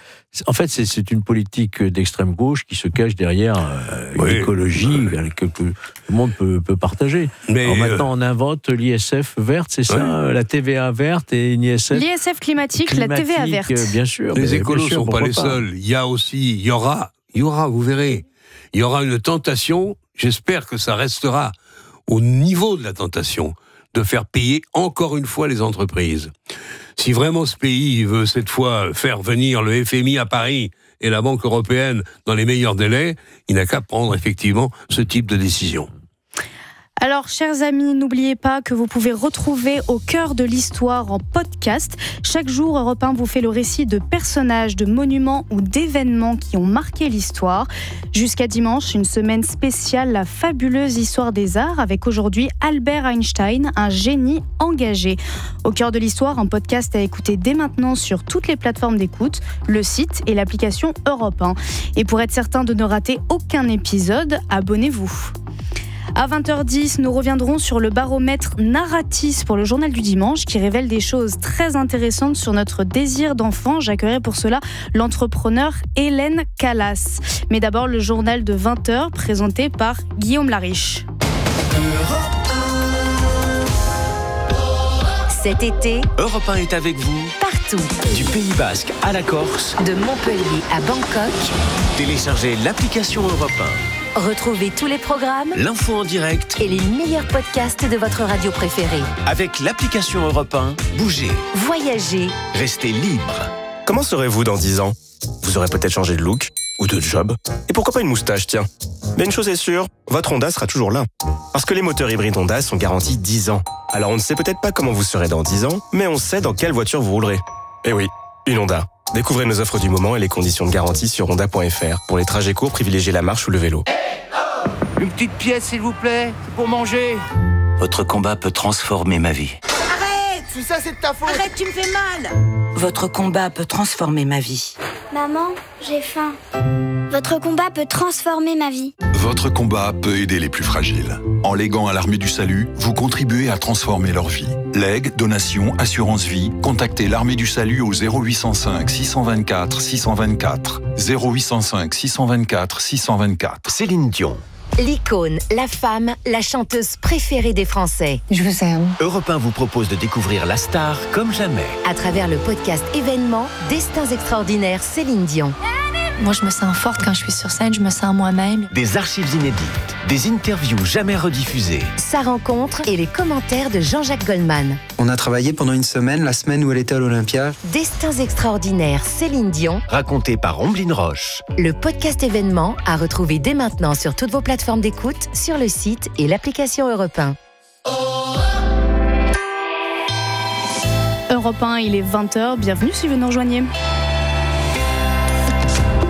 c'est une politique d'extrême gauche qui se cache derrière l'écologie que tout le monde peut partager. Mais alors maintenant, on invente l'ISF verte, c'est ça, la TVA verte et une ISF. L'ISF climatique, la TVA verte. Bien sûr. Les écolos ne sont pas les seuls. Il y aura, vous verrez. Il y aura une tentation, j'espère que ça restera au niveau de la tentation, de faire payer encore une fois les entreprises. Si vraiment ce pays veut cette fois faire venir le FMI à Paris et la Banque européenne dans les meilleurs délais, il n'a qu'à prendre effectivement ce type de décision. Alors, chers amis, n'oubliez pas que vous pouvez retrouver Au cœur de l'histoire en podcast. Chaque jour, Europe 1 vous fait le récit de personnages, de monuments ou d'événements qui ont marqué l'histoire. Jusqu'à dimanche, une semaine spéciale, la fabuleuse histoire des arts, avec aujourd'hui Albert Einstein, un génie engagé. Au cœur de l'histoire, un podcast à écouter dès maintenant sur toutes les plateformes d'écoute, le site et l'application Europe 1. Et pour être certain de ne rater aucun épisode, abonnez-vous. À 20h10, nous reviendrons sur le baromètre Narratis pour le journal du dimanche qui révèle des choses très intéressantes sur notre désir d'enfant. J'accueillerai pour cela l'entrepreneur Hélène Callas. Mais d'abord, le journal de 20h présenté par Guillaume Lariche. Cet été, Europe 1 est avec vous partout. Du Pays Basque à la Corse, de Montpellier à Bangkok. Téléchargez l'application Europe 1. Retrouvez tous les programmes, l'info en direct et les meilleurs podcasts de votre radio préférée. Avec l'application Europe 1, bougez, voyagez, restez libre. Comment serez-vous dans 10 ans ? Vous aurez peut-être changé de look ou de job. Et pourquoi pas une moustache, tiens ? Mais une chose est sûre, votre Honda sera toujours là. Parce que les moteurs hybrides Honda sont garantis 10 ans. Alors on ne sait peut-être pas comment vous serez dans 10 ans, mais on sait dans quelle voiture vous roulerez. Eh oui, une Honda. Découvrez nos offres du moment et les conditions de garantie sur honda.fr. Pour les trajets courts, privilégiez la marche ou le vélo. Une petite pièce, s'il vous plaît, pour manger. Votre combat peut transformer ma vie. Arrête ! Tout ça, c'est de ta faute. Arrête, tu me fais mal. Votre combat peut transformer ma vie. Maman, j'ai faim. Votre combat peut transformer ma vie. Votre combat peut aider les plus fragiles. En léguant à l'Armée du Salut, vous contribuez à transformer leur vie. Legs, donations, assurance vie, contactez l'Armée du Salut au 0805 624 624. 0805 624 624. Céline Dion. L'icône, la femme, la chanteuse préférée des Français. Je vous aime. Europe 1 vous propose de découvrir la star comme jamais. À travers le podcast événement Destins extraordinaires Céline Dion. Moi, je me sens forte quand je suis sur scène, je me sens moi-même. Des archives inédites, des interviews jamais rediffusées. Sa rencontre et les commentaires de Jean-Jacques Goldman. On a travaillé pendant une semaine, la semaine où elle était à l'Olympia. Destins extraordinaires Céline Dion. Raconté par Omblin Roche. Le podcast événement à retrouver dès maintenant sur toutes vos plateformes d'écoute, sur le site et l'application Europe 1. Europe 1, il est 20h. Bienvenue si vous nous rejoignez.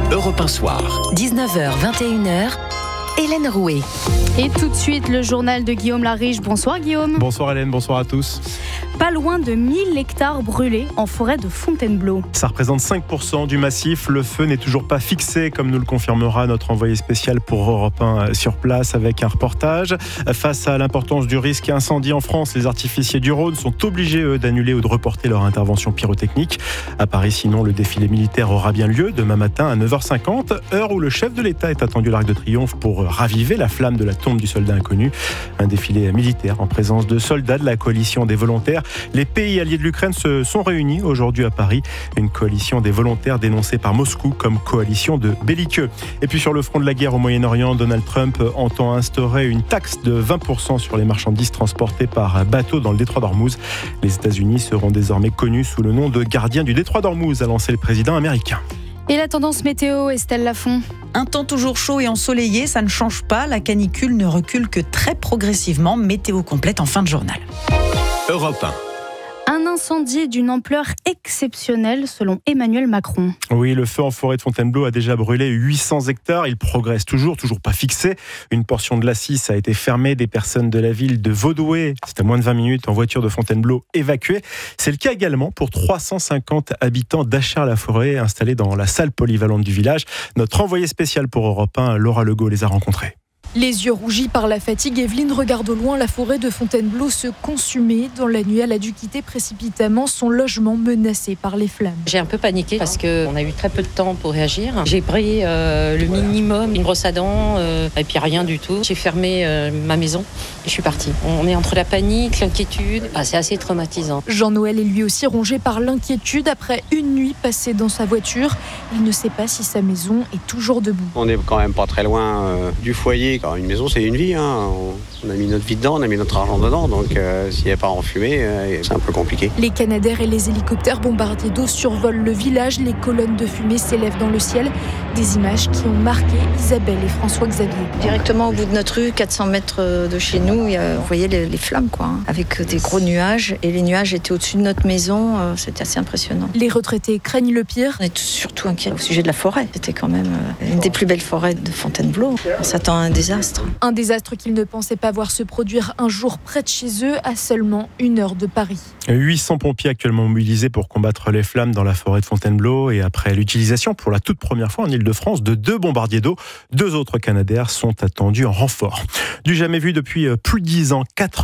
Europe 1 Soir. 19h, 21h, Hélène Rouet. Et tout de suite, le journal de Guillaume Lariche. Bonsoir Guillaume. Bonsoir Hélène, bonsoir à tous. Pas loin de 1000 hectares brûlés en forêt de Fontainebleau. Ça représente 5% du massif. Le feu n'est toujours pas fixé, comme nous le confirmera notre envoyé spécial pour Europe 1 sur place avec un reportage. Face à l'importance du risque incendie en France, les artificiers du Rhône sont obligés, eux, d'annuler ou de reporter leur intervention pyrotechnique. À Paris, sinon, le défilé militaire aura bien lieu demain matin à 9h50, heure où le chef de l'État est attendu à l'Arc de Triomphe pour raviver la flamme de la tombe du soldat inconnu. Un défilé militaire en présence de soldats de la coalition des volontaires. Les pays alliés de l'Ukraine se sont réunis aujourd'hui à Paris. Une coalition des volontaires dénoncée par Moscou comme coalition de belliqueux. Et puis sur le front de la guerre au Moyen-Orient, Donald Trump entend instaurer une taxe de 20% sur les marchandises transportées par bateau dans le détroit d'Ormuz. Les États-Unis seront désormais connus sous le nom de gardiens du détroit d'Ormuz, a lancé le président américain. Et la tendance météo, Estelle Lafont? Un temps toujours chaud et ensoleillé, ça ne change pas. La canicule ne recule que très progressivement. Météo complète en fin de journal. Europe 1. Un incendie d'une ampleur exceptionnelle selon Emmanuel Macron. Oui, le feu en forêt de Fontainebleau a déjà brûlé 800 hectares. Il progresse toujours pas fixé. Une portion de l'A6 a été fermée. Des personnes de la ville de Vaudoué, c'était à moins de 20 minutes en voiture de Fontainebleau, évacuées. C'est le cas également pour 350 habitants d'Achères-la-Forêt installés dans la salle polyvalente du village. Notre envoyée spéciale pour Europe 1, Laura Legault, les a rencontrés. Les yeux rougis par la fatigue, Evelyne regarde au loin la forêt de Fontainebleau se consumer. Dans la nuit, elle a dû quitter précipitamment son logement menacé par les flammes. J'ai un peu paniqué parce qu'on a eu très peu de temps pour réagir. J'ai pris le minimum, une brosse à dents et puis rien du tout. J'ai fermé ma maison et je suis partie. On est entre la panique, l'inquiétude. C'est assez traumatisant. Jean-Noël est lui aussi rongé par l'inquiétude après une nuit passée dans sa voiture. Il ne sait pas si sa maison est toujours debout. On n'est quand même pas très loin du foyer. Une maison, c'est une vie. On a mis notre vie dedans, on a mis notre argent dedans. Donc, s'il n'y a pas en fumée, c'est un peu compliqué. Les Canadair et les hélicoptères bombardiers d'eau survolent le village. Les colonnes de fumée s'élèvent dans le ciel. Des images qui ont marqué Isabelle et François-Xavier. Directement au bout de notre rue, 400 mètres de chez nous, vous voyez les flammes, avec des gros nuages. Et les nuages étaient au-dessus de notre maison. C'était assez impressionnant. Les retraités craignent le pire. On est surtout inquiets au sujet de la forêt. C'était quand même une des plus belles forêts de Fontainebleau. On s'attend à un désastre. Un désastre qu'ils ne pensaient pas voir se produire un jour près de chez eux, à seulement 1 heure de Paris. 800 pompiers actuellement mobilisés pour combattre les flammes dans la forêt de Fontainebleau. Et après l'utilisation pour la toute première fois en Ile-de-France de 2 bombardiers d'eau, 2 autres Canadair sont attendus en renfort. Du jamais vu depuis plus de 10 ans,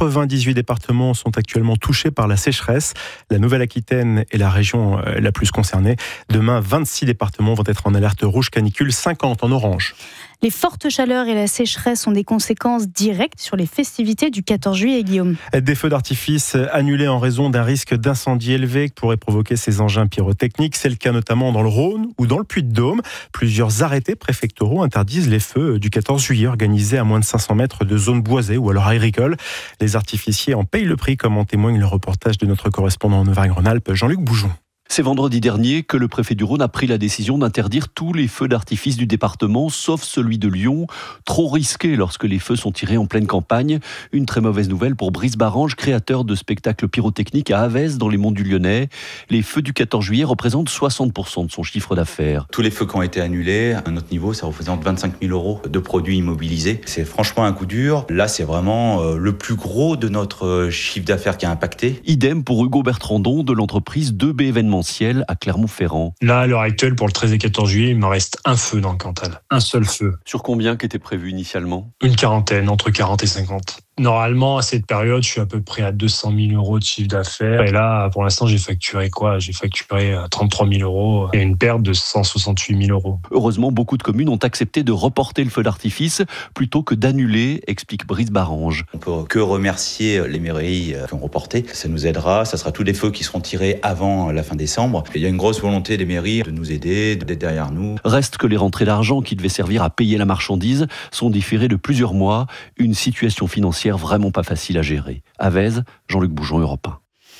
98 départements sont actuellement touchés par la sécheresse. La Nouvelle-Aquitaine est la région la plus concernée. Demain, 26 départements vont être en alerte rouge canicule, 50 en orange. Les fortes chaleurs et la sécheresse ont des conséquences directes sur les festivités du 14 juillet, Guillaume. Des feux d'artifice annulés en raison d'un risque d'incendie élevé que pourraient provoquer ces engins pyrotechniques. C'est le cas notamment dans le Rhône ou dans le Puy-de-Dôme. Plusieurs arrêtés préfectoraux interdisent les feux du 14 juillet organisés à moins de 500 mètres de zones boisées ou alors agricoles. Les artificiers en payent le prix, comme en témoigne le reportage de notre correspondant en Auvergne-Rhône-Alpes, Jean-Luc Boujon. C'est vendredi dernier que le préfet du Rhône a pris la décision d'interdire tous les feux d'artifice du département, sauf celui de Lyon, trop risqué lorsque les feux sont tirés en pleine campagne. Une très mauvaise nouvelle pour Brice Barange, créateur de spectacles pyrotechniques à Havès, dans les Monts du Lyonnais. Les feux du 14 juillet représentent 60% de son chiffre d'affaires. Tous les feux qui ont été annulés, à notre niveau, ça représente 25 000 € de produits immobilisés. C'est franchement un coup dur. Là, c'est vraiment le plus gros de notre chiffre d'affaires qui a impacté. Idem pour Hugo Bertrandon de l'entreprise 2B Événementiel à Clermont-Ferrand. Là, à l'heure actuelle, pour le 13 et 14 juillet, il me reste un feu dans le Cantal. Un seul feu. Sur combien qui était prévu initialement ? Une quarantaine, entre 40 et 50. Normalement, à cette période, je suis à peu près à 200 000 € de chiffre d'affaires. Et là, pour l'instant, j'ai facturé 33 000 € et une perte de 168 000 €. Heureusement, beaucoup de communes ont accepté de reporter le feu d'artifice plutôt que d'annuler, explique Brice Barange. On peut que remercier les mairies qui ont reporté. Ça nous aidera. Ça sera tous les feux qui seront tirés avant la fin décembre. Et il y a une grosse volonté des mairies de nous aider, d'être derrière nous. Reste que les rentrées d'argent qui devaient servir à payer la marchandise sont différées de plusieurs mois. Une situation financière vraiment pas facile à gérer. Havès, Jean-Luc Boujon, Europe 1.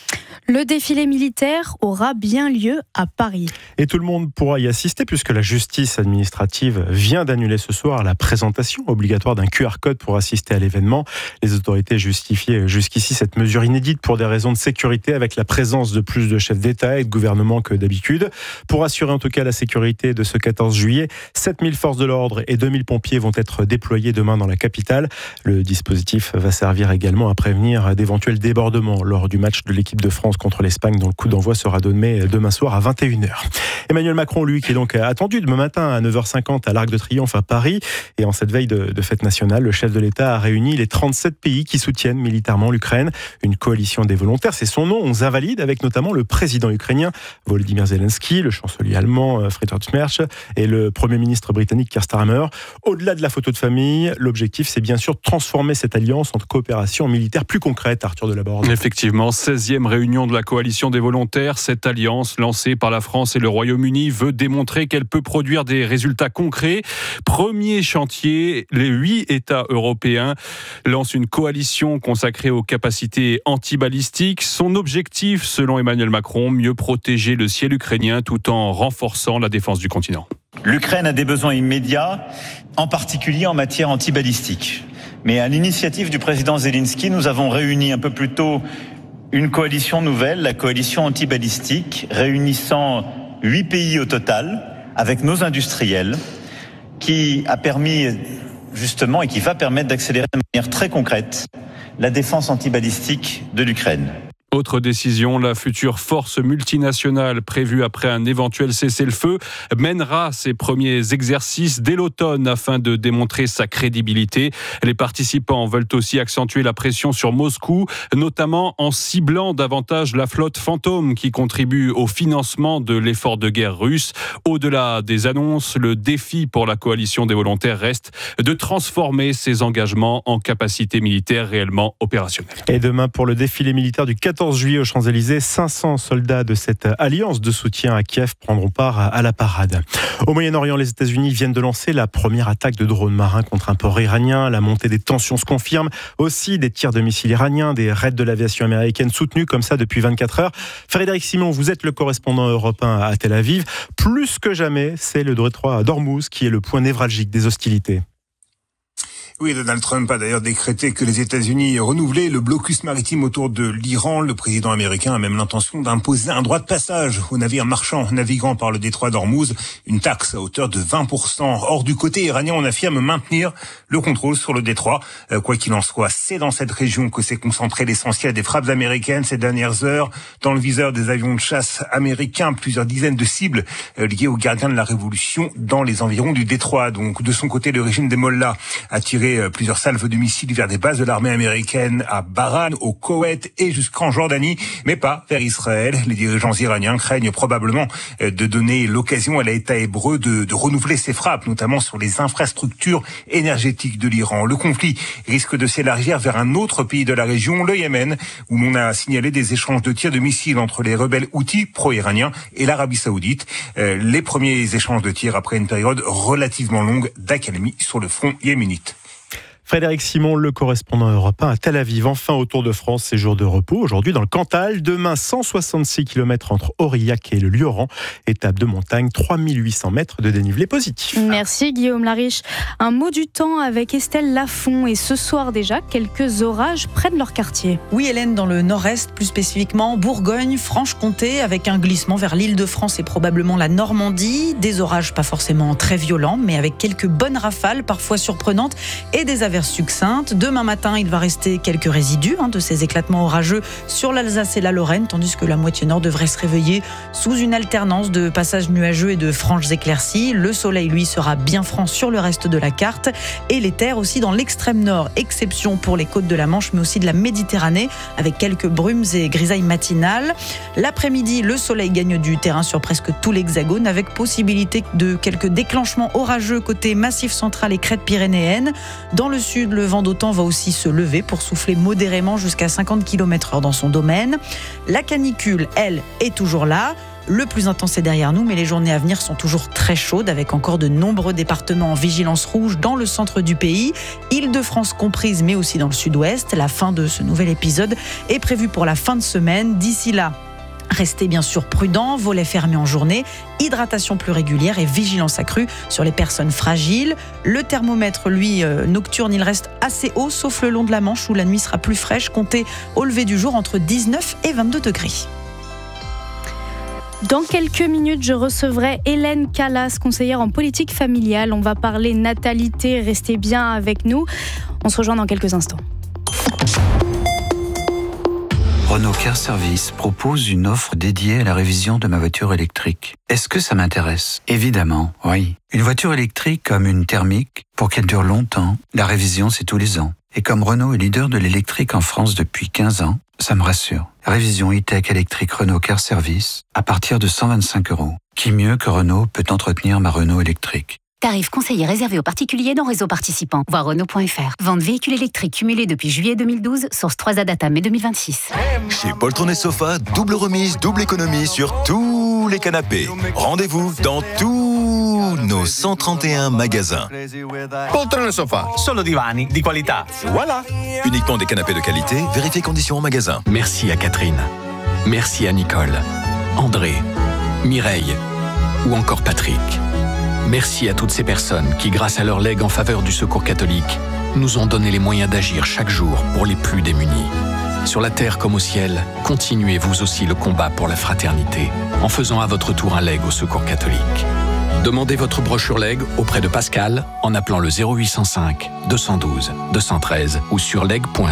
Le défilé militaire aura bien lieu à Paris. Et tout le monde pourra y assister puisque la justice administrative vient d'annuler ce soir la présentation obligatoire d'un QR code pour assister à l'événement. Les autorités justifiaient jusqu'ici cette mesure inédite pour des raisons de sécurité avec la présence de plus de chefs d'État et de gouvernement que d'habitude. Pour assurer en tout cas la sécurité de ce 14 juillet, 7000 forces de l'ordre et 2000 pompiers vont être déployés demain dans la capitale. Le dispositif va servir également à prévenir d'éventuels débordements lors du match de l'équipe de France contre l'Espagne dont le coup d'envoi sera donné demain soir à 21h. Emmanuel Macron, lui, qui est donc attendu demain matin à 9h50 à l'Arc de Triomphe à Paris. Et en cette veille de fête nationale, le chef de l'État a réuni les 37 pays qui soutiennent militairement l'Ukraine. Une coalition des volontaires, c'est son nom, 11 invalides, avec notamment le président ukrainien Volodymyr Zelensky, le chancelier allemand Friedrich Merz et le premier ministre britannique Keir Starmer. Au-delà de la photo de famille, l'objectif, c'est bien sûr de transformer cette alliance en coopération militaire plus concrète, Arthur Delaborde. Effectivement, 16e réunion de la coalition des volontaires. Cette alliance, lancée par la France et le Royaume-Uni, veut démontrer qu'elle peut produire des résultats concrets. Premier chantier, les 8 États européens lancent une coalition consacrée aux capacités antibalistiques. Son objectif, selon Emmanuel Macron, mieux protéger le ciel ukrainien tout en renforçant la défense du continent. L'Ukraine a des besoins immédiats, en particulier en matière antibalistique. Mais à l'initiative du président Zelensky, nous avons réuni un peu plus tôt une coalition nouvelle, la coalition antibalistique, réunissant 8 pays au total, avec nos industriels, qui a permis justement et qui va permettre d'accélérer de manière très concrète la défense antibalistique de l'Ukraine. Autre décision, la future force multinationale prévue après un éventuel cessez-le-feu mènera ses premiers exercices dès l'automne afin de démontrer sa crédibilité. Les participants veulent aussi accentuer la pression sur Moscou, notamment en ciblant davantage la flotte fantôme qui contribue au financement de l'effort de guerre russe. Au-delà des annonces, le défi pour la coalition des volontaires reste de transformer ses engagements en capacités militaires réellement opérationnelles. Et demain, pour le défilé militaire du 14 juillet aux Champs-Élysées, 500 soldats de cette alliance de soutien à Kiev prendront part à la parade. Au Moyen-Orient, les États-Unis viennent de lancer la première attaque de drones marins contre un port iranien. La montée des tensions se confirme. Aussi des tirs de missiles iraniens, des raids de l'aviation américaine soutenus comme ça depuis 24 heures. Frédéric Simon, vous êtes le correspondant européen à Tel Aviv. Plus que jamais, c'est le détroit d'Ormuz qui est le point névralgique des hostilités. Oui, Donald Trump a d'ailleurs décrété que les États-Unis renouvelaient le blocus maritime autour de l'Iran. Le président américain a même l'intention d'imposer un droit de passage aux navires marchands naviguant par le détroit d'Ormuz, une taxe à hauteur de 20%. Or, du côté iranien, on affirme maintenir le contrôle sur le détroit. Quoi qu'il en soit, c'est dans cette région que s'est concentré l'essentiel des frappes américaines ces dernières heures. Dans le viseur des avions de chasse américains, plusieurs dizaines de cibles liées aux gardiens de la révolution dans les environs du détroit. Donc, de son côté, le régime des Mollahs a tiré plusieurs salves de missiles vers des bases de l'armée américaine à Bahreïn, au Koweït et jusqu'en Jordanie, mais pas vers Israël. Les dirigeants iraniens craignent probablement de donner l'occasion à l'État hébreu de renouveler ses frappes, notamment sur les infrastructures énergétiques de l'Iran. Le conflit risque de s'élargir vers un autre pays de la région, le Yémen, où l'on a signalé des échanges de tirs de missiles entre les rebelles houthis pro-iraniens et l'Arabie saoudite. Les premiers échanges de tirs après une période relativement longue d'accalmie sur le front yéménite. Frédéric Simon, le correspondant européen à Tel Aviv. Enfin, au Tour de France, c'est jour de repos. Aujourd'hui, dans le Cantal, demain, 166 km entre Aurillac et le Lioran. Étape de montagne, 3800 mètres de dénivelé positif. Merci Guillaume Lariche. Un mot du temps avec Estelle Lafont. Et ce soir déjà, quelques orages prennent leur quartier. Oui, Hélène, dans le nord-est, plus spécifiquement Bourgogne, Franche-Comté, avec un glissement vers l'Île-de-France et probablement la Normandie. Des orages pas forcément très violents, mais avec quelques bonnes rafales, parfois surprenantes, et des averses succinctes. Demain matin, il va rester quelques résidus de ces éclatements orageux sur l'Alsace et la Lorraine, tandis que la moitié nord devrait se réveiller sous une alternance de passages nuageux et de franches éclaircies. Le soleil, lui, sera bien franc sur le reste de la carte et les terres aussi dans l'extrême nord, exception pour les côtes de la Manche, mais aussi de la Méditerranée, avec quelques brumes et grisailles matinales. L'après-midi, le soleil gagne du terrain sur presque tout l'hexagone, avec possibilité de quelques déclenchements orageux côté Massif central et crête pyrénéenne. Dans le sud, le vent d'automne va aussi se lever pour souffler modérément jusqu'à 50 km/h dans son domaine. La canicule, elle, est toujours là. Le plus intense est derrière nous, mais les journées à venir sont toujours très chaudes, avec encore de nombreux départements en vigilance rouge dans le centre du pays, Île-de-France comprise, mais aussi dans le sud-ouest. La fin de ce nouvel épisode est prévue pour la fin de semaine. D'ici là, restez bien sûr prudents, volets fermés en journée, hydratation plus régulière et vigilance accrue sur les personnes fragiles. Le thermomètre, lui, nocturne, il reste assez haut, sauf le long de la Manche où la nuit sera plus fraîche. Comptez au lever du jour entre 19 et 22 degrés. Dans quelques minutes, je recevrai Hélène Calas, conseillère en politique familiale. On va parler natalité, restez bien avec nous. On se rejoint dans quelques instants. Renault Car Service propose une offre dédiée à la révision de ma voiture électrique. Est-ce que ça m'intéresse ? Évidemment, oui. Une voiture électrique comme une thermique, pour qu'elle dure longtemps, la révision c'est tous les ans. Et comme Renault est leader de l'électrique en France depuis 15 ans, ça me rassure. Révision e-tech électrique Renault Car Service à partir de 125 €. Qui mieux que Renault peut entretenir ma Renault électrique ? Tarif conseillé réservé aux particuliers dans réseau participant. Voir Renault.fr. Vente véhicule électrique cumulé depuis juillet 2012. Source 3A data mai 2026. Chez Poltron et Sofa, double remise, double économie sur tous les canapés. Rendez-vous dans tous nos 131 magasins. Poltron e Sofa, solo divani di qualità. Voilà. Uniquement des canapés de qualité, vérifiez conditions en magasin. Merci à Catherine. Merci à Nicole, André, Mireille ou encore Patrick. Merci à toutes ces personnes qui, grâce à leur legs en faveur du Secours catholique, nous ont donné les moyens d'agir chaque jour pour les plus démunis. Sur la terre comme au ciel, continuez vous aussi le combat pour la fraternité en faisant à votre tour un leg au Secours catholique. Demandez votre brochure leg auprès de Pascal en appelant le 0805 212 213 ou sur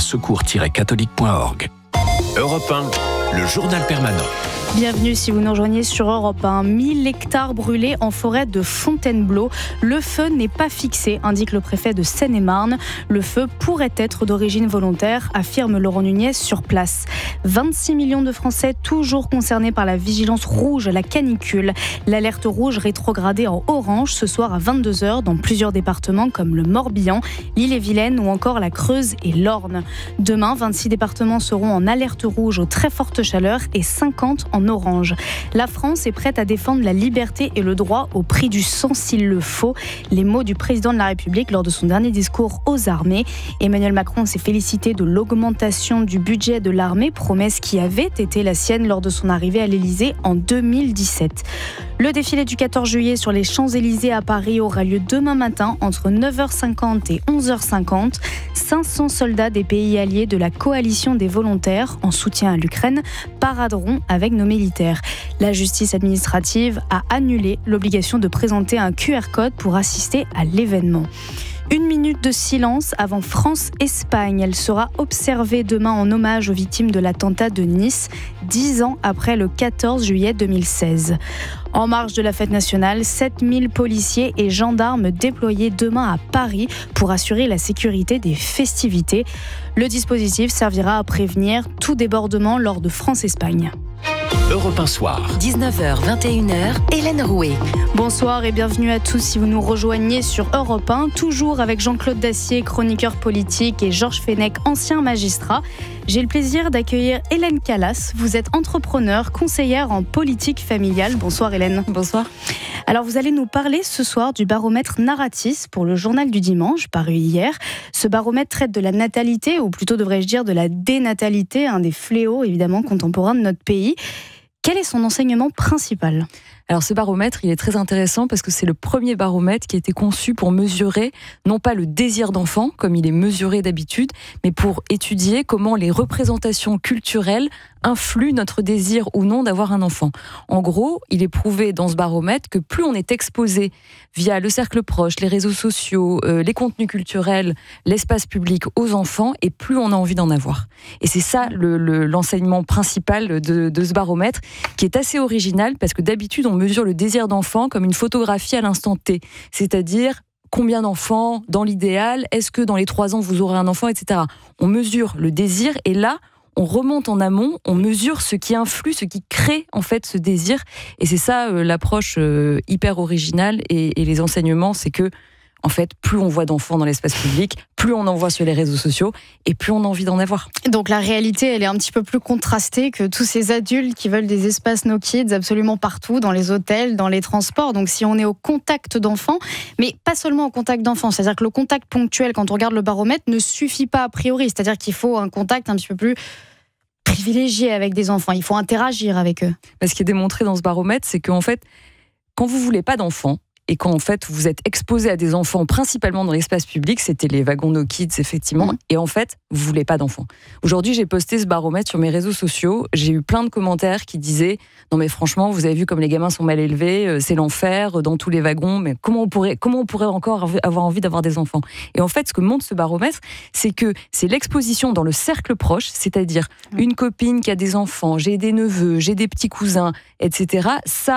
leg.secours-catholique.org. Europe 1, le journal permanent. Bienvenue si vous nous rejoignez sur Europe 1. 1000 hectares brûlés en forêt de Fontainebleau. Le feu n'est pas fixé, indique le préfet de Seine-et-Marne. Le feu pourrait être d'origine volontaire, affirme Laurent Nunez sur place. 26 millions de Français toujours concernés par la vigilance rouge à la canicule. L'alerte rouge rétrogradée en orange ce soir à 22h dans plusieurs départements comme le Morbihan, l'Ille-et-Vilaine ou encore la Creuse et l'Orne. Demain, 26 départements seront en alerte rouge aux très fortes chaleurs et 50 en orange. La France est prête à défendre la liberté et le droit au prix du sang s'il le faut. Les mots du président de la République lors de son dernier discours aux armées. Emmanuel Macron s'est félicité de l'augmentation du budget de l'armée, promesse qui avait été la sienne lors de son arrivée à l'Élysée en 2017. Le défilé du 14 juillet sur les Champs-Élysées à Paris aura lieu demain matin entre 9h50 et 11h50. 500 soldats des pays alliés de la coalition des volontaires en soutien à l'Ukraine paraderont avec nos militaires. La justice administrative a annulé l'obligation de présenter un QR code pour assister à l'événement. 1 minute de silence avant France-Espagne. Elle sera observée demain en hommage aux victimes de l'attentat de Nice, 10 ans après le 14 juillet 2016. En marge de la fête nationale, 7000 policiers et gendarmes déployés demain à Paris pour assurer la sécurité des festivités. Le dispositif servira à prévenir tout débordement lors de France-Espagne. Europe 1 soir. 19h, 21h, Hélène Rouet. Bonsoir et bienvenue à tous si vous nous rejoignez sur Europe 1, toujours avec Jean-Claude Dacier, chroniqueur politique, et Georges Fenech, ancien magistrat. J'ai le plaisir d'accueillir Hélène Calas. Vous êtes entrepreneure, conseillère en politique familiale. Bonsoir Hélène. Bonsoir. Alors vous allez nous parler ce soir du baromètre Naratis pour le journal du dimanche, paru hier. Ce baromètre traite de la natalité, ou plutôt devrais-je dire de la dénatalité, un des fléaux évidemment contemporains de notre pays. Quel est son enseignement principal ? Alors ce baromètre, il est très intéressant parce que c'est le premier baromètre qui a été conçu pour mesurer, non pas le désir d'enfant, comme il est mesuré d'habitude, mais pour étudier comment les représentations culturelles influent notre désir ou non d'avoir un enfant. En gros, il est prouvé dans ce baromètre que plus on est exposé via le cercle proche, les réseaux sociaux, les contenus culturels, l'espace public aux enfants, et plus on a envie d'en avoir. Et c'est ça l'enseignement principal de ce baromètre, qui est assez original parce que d'habitude on mesure le désir d'enfant comme une photographie à l'instant T, c'est-à-dire combien d'enfants dans l'idéal, est-ce que dans les 3 ans vous aurez un enfant, etc. On mesure le désir et là, on remonte en amont, on mesure ce qui influe, ce qui crée en fait ce désir. Et c'est ça l'approche hyper originale et les enseignements, c'est que En fait, plus on voit d'enfants dans l'espace public, plus on en voit sur les réseaux sociaux et plus on a envie d'en avoir. Donc la réalité, elle est un petit peu plus contrastée que tous ces adultes qui veulent des espaces no kids absolument partout, dans les hôtels, dans les transports. Donc si on est au contact d'enfants, mais pas seulement au contact d'enfants, c'est-à-dire que le contact ponctuel, quand on regarde le baromètre, ne suffit pas a priori. C'est-à-dire qu'il faut un contact un petit peu plus privilégié avec des enfants. Il faut interagir avec eux. Ce qui est démontré dans ce baromètre, c'est qu'en fait, quand vous voulez pas d'enfants, et quand en fait vous êtes exposé à des enfants principalement dans l'espace public, c'était les wagons no kids effectivement, et en fait vous voulez pas d'enfants. Aujourd'hui j'ai posté ce baromètre sur mes réseaux sociaux, j'ai eu plein de commentaires qui disaient non mais franchement vous avez vu comme les gamins sont mal élevés, c'est l'enfer dans tous les wagons, mais comment on pourrait encore avoir envie d'avoir des enfants? Et en fait ce que montre ce baromètre, c'est que c'est l'exposition dans le cercle proche, c'est-à-dire une copine qui a des enfants, j'ai des neveux, j'ai des petits cousins, etc.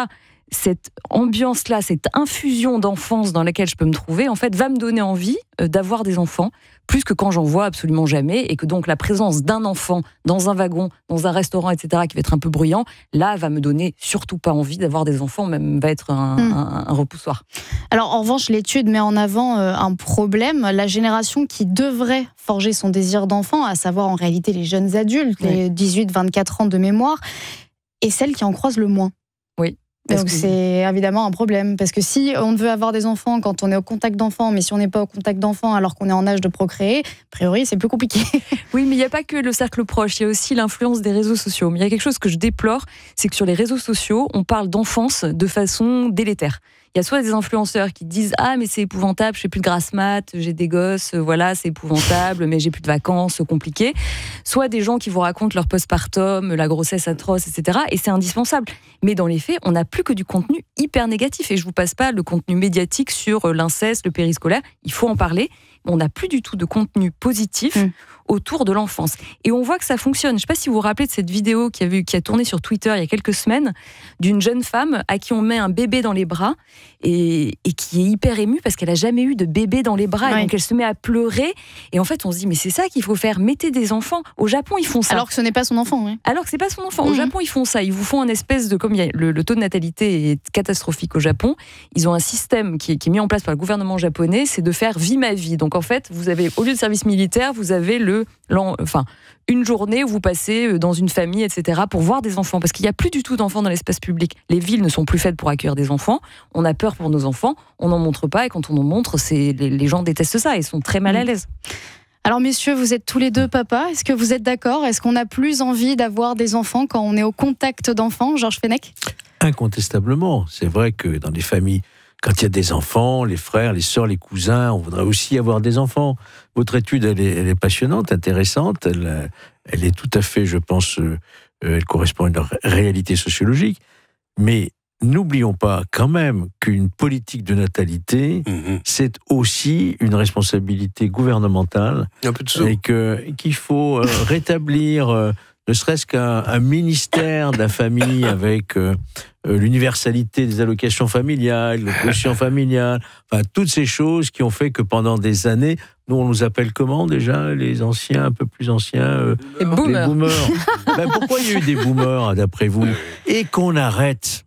Cette ambiance-là, cette infusion d'enfance dans laquelle je peux me trouver, en fait, va me donner envie d'avoir des enfants, plus que quand j'en vois absolument jamais, et que donc la présence d'un enfant dans un wagon, dans un restaurant, etc., qui va être un peu bruyant, là, va me donner surtout pas envie d'avoir des enfants, même va être un repoussoir. Alors, en revanche, l'étude met en avant un problème. La génération qui devrait forger son désir d'enfant, à savoir en réalité les jeunes adultes, les 18-24 ans de mémoire, est celle qui en croise le moins. Oui. Donc c'est évidemment un problème, parce que si on veut avoir des enfants quand on est au contact d'enfants, mais si on n'est pas au contact d'enfants alors qu'on est en âge de procréer, a priori c'est plus compliqué. Oui, mais il n'y a pas que le cercle proche, il y a aussi l'influence des réseaux sociaux. Mais il y a quelque chose que je déplore, c'est que sur les réseaux sociaux, on parle d'enfance de façon délétère. Il y a soit des influenceurs qui disent « Ah, mais c'est épouvantable, je fais plus de grasse mat, j'ai des gosses, voilà, c'est épouvantable, mais j'ai plus de vacances, compliqué. » Soit des gens qui vous racontent leur postpartum, la grossesse atroce, etc. Et c'est indispensable. Mais dans les faits, on n'a plus que du contenu hyper négatif. Et je vous passe pas le contenu médiatique sur l'inceste, le périscolaire. Il faut en parler. On n'a plus du tout de contenu positif autour de l'enfance. Et on voit que ça fonctionne. Je ne sais pas si vous vous rappelez de cette vidéo qui a tourné sur Twitter il y a quelques semaines, d'une jeune femme à qui on met un bébé dans les bras et qui est hyper émue parce qu'elle n'a jamais eu de bébé dans les bras. Ouais. Et donc elle se met à pleurer. Et en fait, on se dit, mais c'est ça qu'il faut faire. Mettez des enfants. Au Japon, ils font ça. Alors que ce n'est pas son enfant. Oui. Alors que ce n'est pas son enfant. Au Japon, ils font ça. Ils vous font un espèce de... Comme le taux de natalité est catastrophique au Japon, ils ont un système qui est mis en place par le gouvernement japonais, c'est de faire vie ma vie. Donc en fait, vous avez, au lieu de service militaire, vous avez une journée où vous passez dans une famille, etc., pour voir des enfants. Parce qu'il n'y a plus du tout d'enfants dans l'espace public. Les villes ne sont plus faites pour accueillir des enfants. On a peur pour nos enfants. On n'en montre pas. Et quand on en montre, les gens détestent ça. Ils sont très mal à l'aise. Alors messieurs, vous êtes tous les deux papas. Est-ce que vous êtes d'accord? Est-ce qu'on a plus envie d'avoir des enfants quand on est au contact d'enfants? Georges Fenech? Incontestablement. C'est vrai que dans les familles, quand il y a des enfants, les frères, les sœurs, les cousins, on voudrait aussi avoir des enfants. Votre étude, elle est passionnante, intéressante. Elle est tout à fait, je pense, elle correspond à une réalité sociologique. Mais n'oublions pas quand même qu'une politique de natalité, c'est aussi une responsabilité gouvernementale. Et qu'il faut rétablir... ne serait-ce qu'un ministère de la famille avec l'universalité des allocations familiales, le quotient familial, enfin toutes ces choses qui ont fait que pendant des années, nous on nous appelle comment déjà, les anciens, un peu plus anciens, les boomers. Pourquoi il y a eu des boomers d'après vous? Et qu'on arrête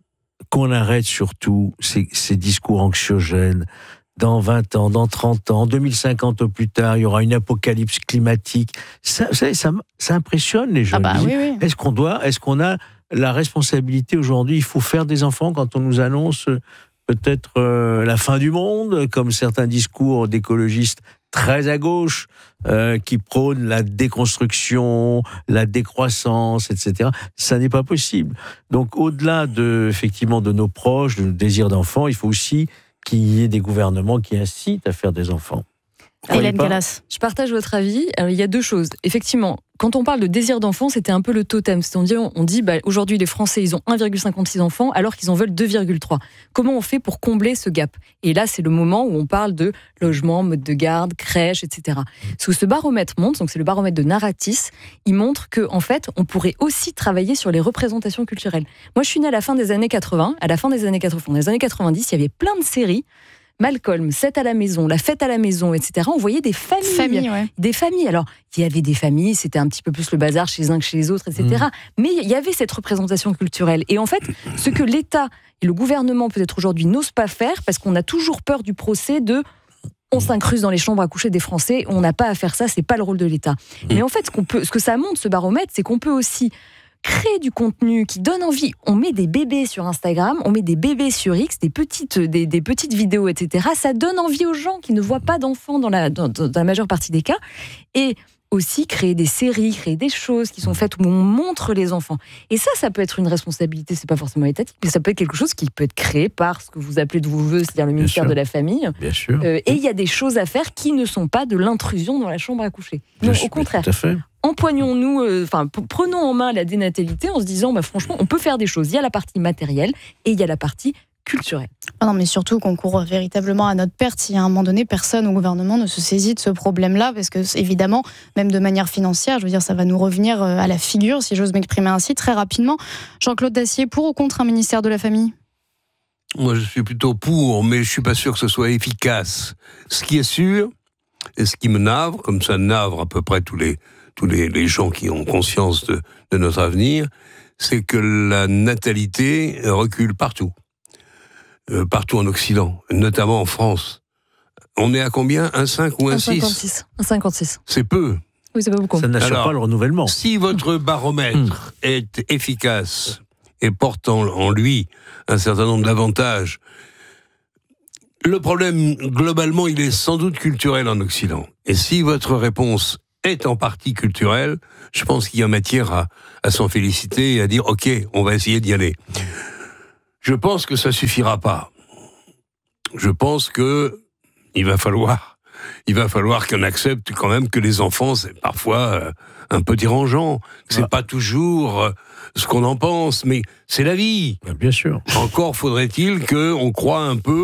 surtout ces discours anxiogènes. Dans 20 ans, dans 30 ans, 2050 au plus tard, il y aura une apocalypse climatique. Ça impressionne les jeunes. Oui. Est-ce qu'on a la responsabilité aujourd'hui? Il faut faire des enfants quand on nous annonce peut-être la fin du monde, comme certains discours d'écologistes très à gauche qui prônent la déconstruction, la décroissance, etc. Ça n'est pas possible. Donc au-delà effectivement de nos proches, de nos désirs d'enfants, il faut aussi qu'il y ait des gouvernements qui incitent à faire des enfants. Hélène Gallas. Je partage votre avis. Alors, il y a deux choses. Effectivement, quand on parle de désir d'enfant, c'était un peu le totem. C'est-à-dire, on dit aujourd'hui, les Français, ils ont 1,56 enfants, alors qu'ils en veulent 2,3. Comment on fait pour combler ce gap? Et là, c'est le moment où on parle de logement, mode de garde, crèche, etc. Ce que ce baromètre montre, donc c'est le baromètre de Naratis, il montre qu'en fait, on pourrait aussi travailler sur les représentations culturelles. Moi, je suis née à la fin des années 80. À la fin des années 80, dans les années 90, il y avait plein de séries. Malcolm, 7 à la maison, La fête à la maison, etc. On voyait des familles. Des familles. Alors, il y avait des familles, c'était un petit peu plus le bazar chez les uns que chez les autres, etc. Mais il y avait cette représentation culturelle. Et en fait, ce que l'État et le gouvernement, peut-être aujourd'hui, n'osent pas faire, parce qu'on a toujours peur du procès de on s'incruste dans les chambres à coucher des Français, on n'a pas à faire ça, c'est pas le rôle de l'État. Mais en fait, ce que ça montre, ce baromètre, c'est qu'on peut aussi créer du contenu qui donne envie. On met des bébés sur Instagram, on met des bébés sur X, des petites vidéos, etc. Ça donne envie aux gens qui ne voient pas d'enfants dans la majeure partie des cas. Et aussi créer des séries, créer des choses qui sont faites où on montre les enfants. Et ça peut être une responsabilité, c'est pas forcément étatique, mais ça peut être quelque chose qui peut être créé par ce que vous appelez de vos voeux, c'est-à-dire le ministère de la Famille. Bien sûr. Et il y a des choses à faire qui ne sont pas de l'intrusion dans la chambre à coucher. Non, au contraire. Tout à fait. Empoignons-nous, prenons en main la dénatalité en se disant, franchement, on peut faire des choses. Il y a la partie matérielle et il y a la partie culturelle. Non, mais surtout qu'on court véritablement à notre perte si à un moment donné, personne au gouvernement ne se saisit de ce problème-là, parce que évidemment, même de manière financière, je veux dire, ça va nous revenir à la figure, si j'ose m'exprimer ainsi, très rapidement. Jean-Claude Dacier, pour ou contre un ministère de la Famille ? Moi, je suis plutôt pour, mais je suis pas sûr que ce soit efficace. Ce qui est sûr, et ce qui me navre, comme ça navre à peu près tous les gens qui ont conscience de notre avenir, c'est que la natalité recule partout. Partout en Occident, notamment en France. On est à combien ? 1,5 ou 1,6 ? 1,56. C'est peu. Oui, c'est pas beaucoup. Ça n'assure pas le renouvellement. Si votre baromètre est efficace et porte en lui un certain nombre d'avantages, le problème, globalement, il est sans doute culturel en Occident. Et si votre réponse est en partie culturelle, je pense qu'il y a matière à s'en féliciter et à dire « Ok, on va essayer d'y aller ». Je pense que ça suffira pas. Je pense que il va falloir qu'on accepte quand même que les enfants, c'est parfois un peu dérangeant. C'est pas toujours ce qu'on en pense, mais c'est la vie. Bien sûr. Encore faudrait-il qu'on croie un peu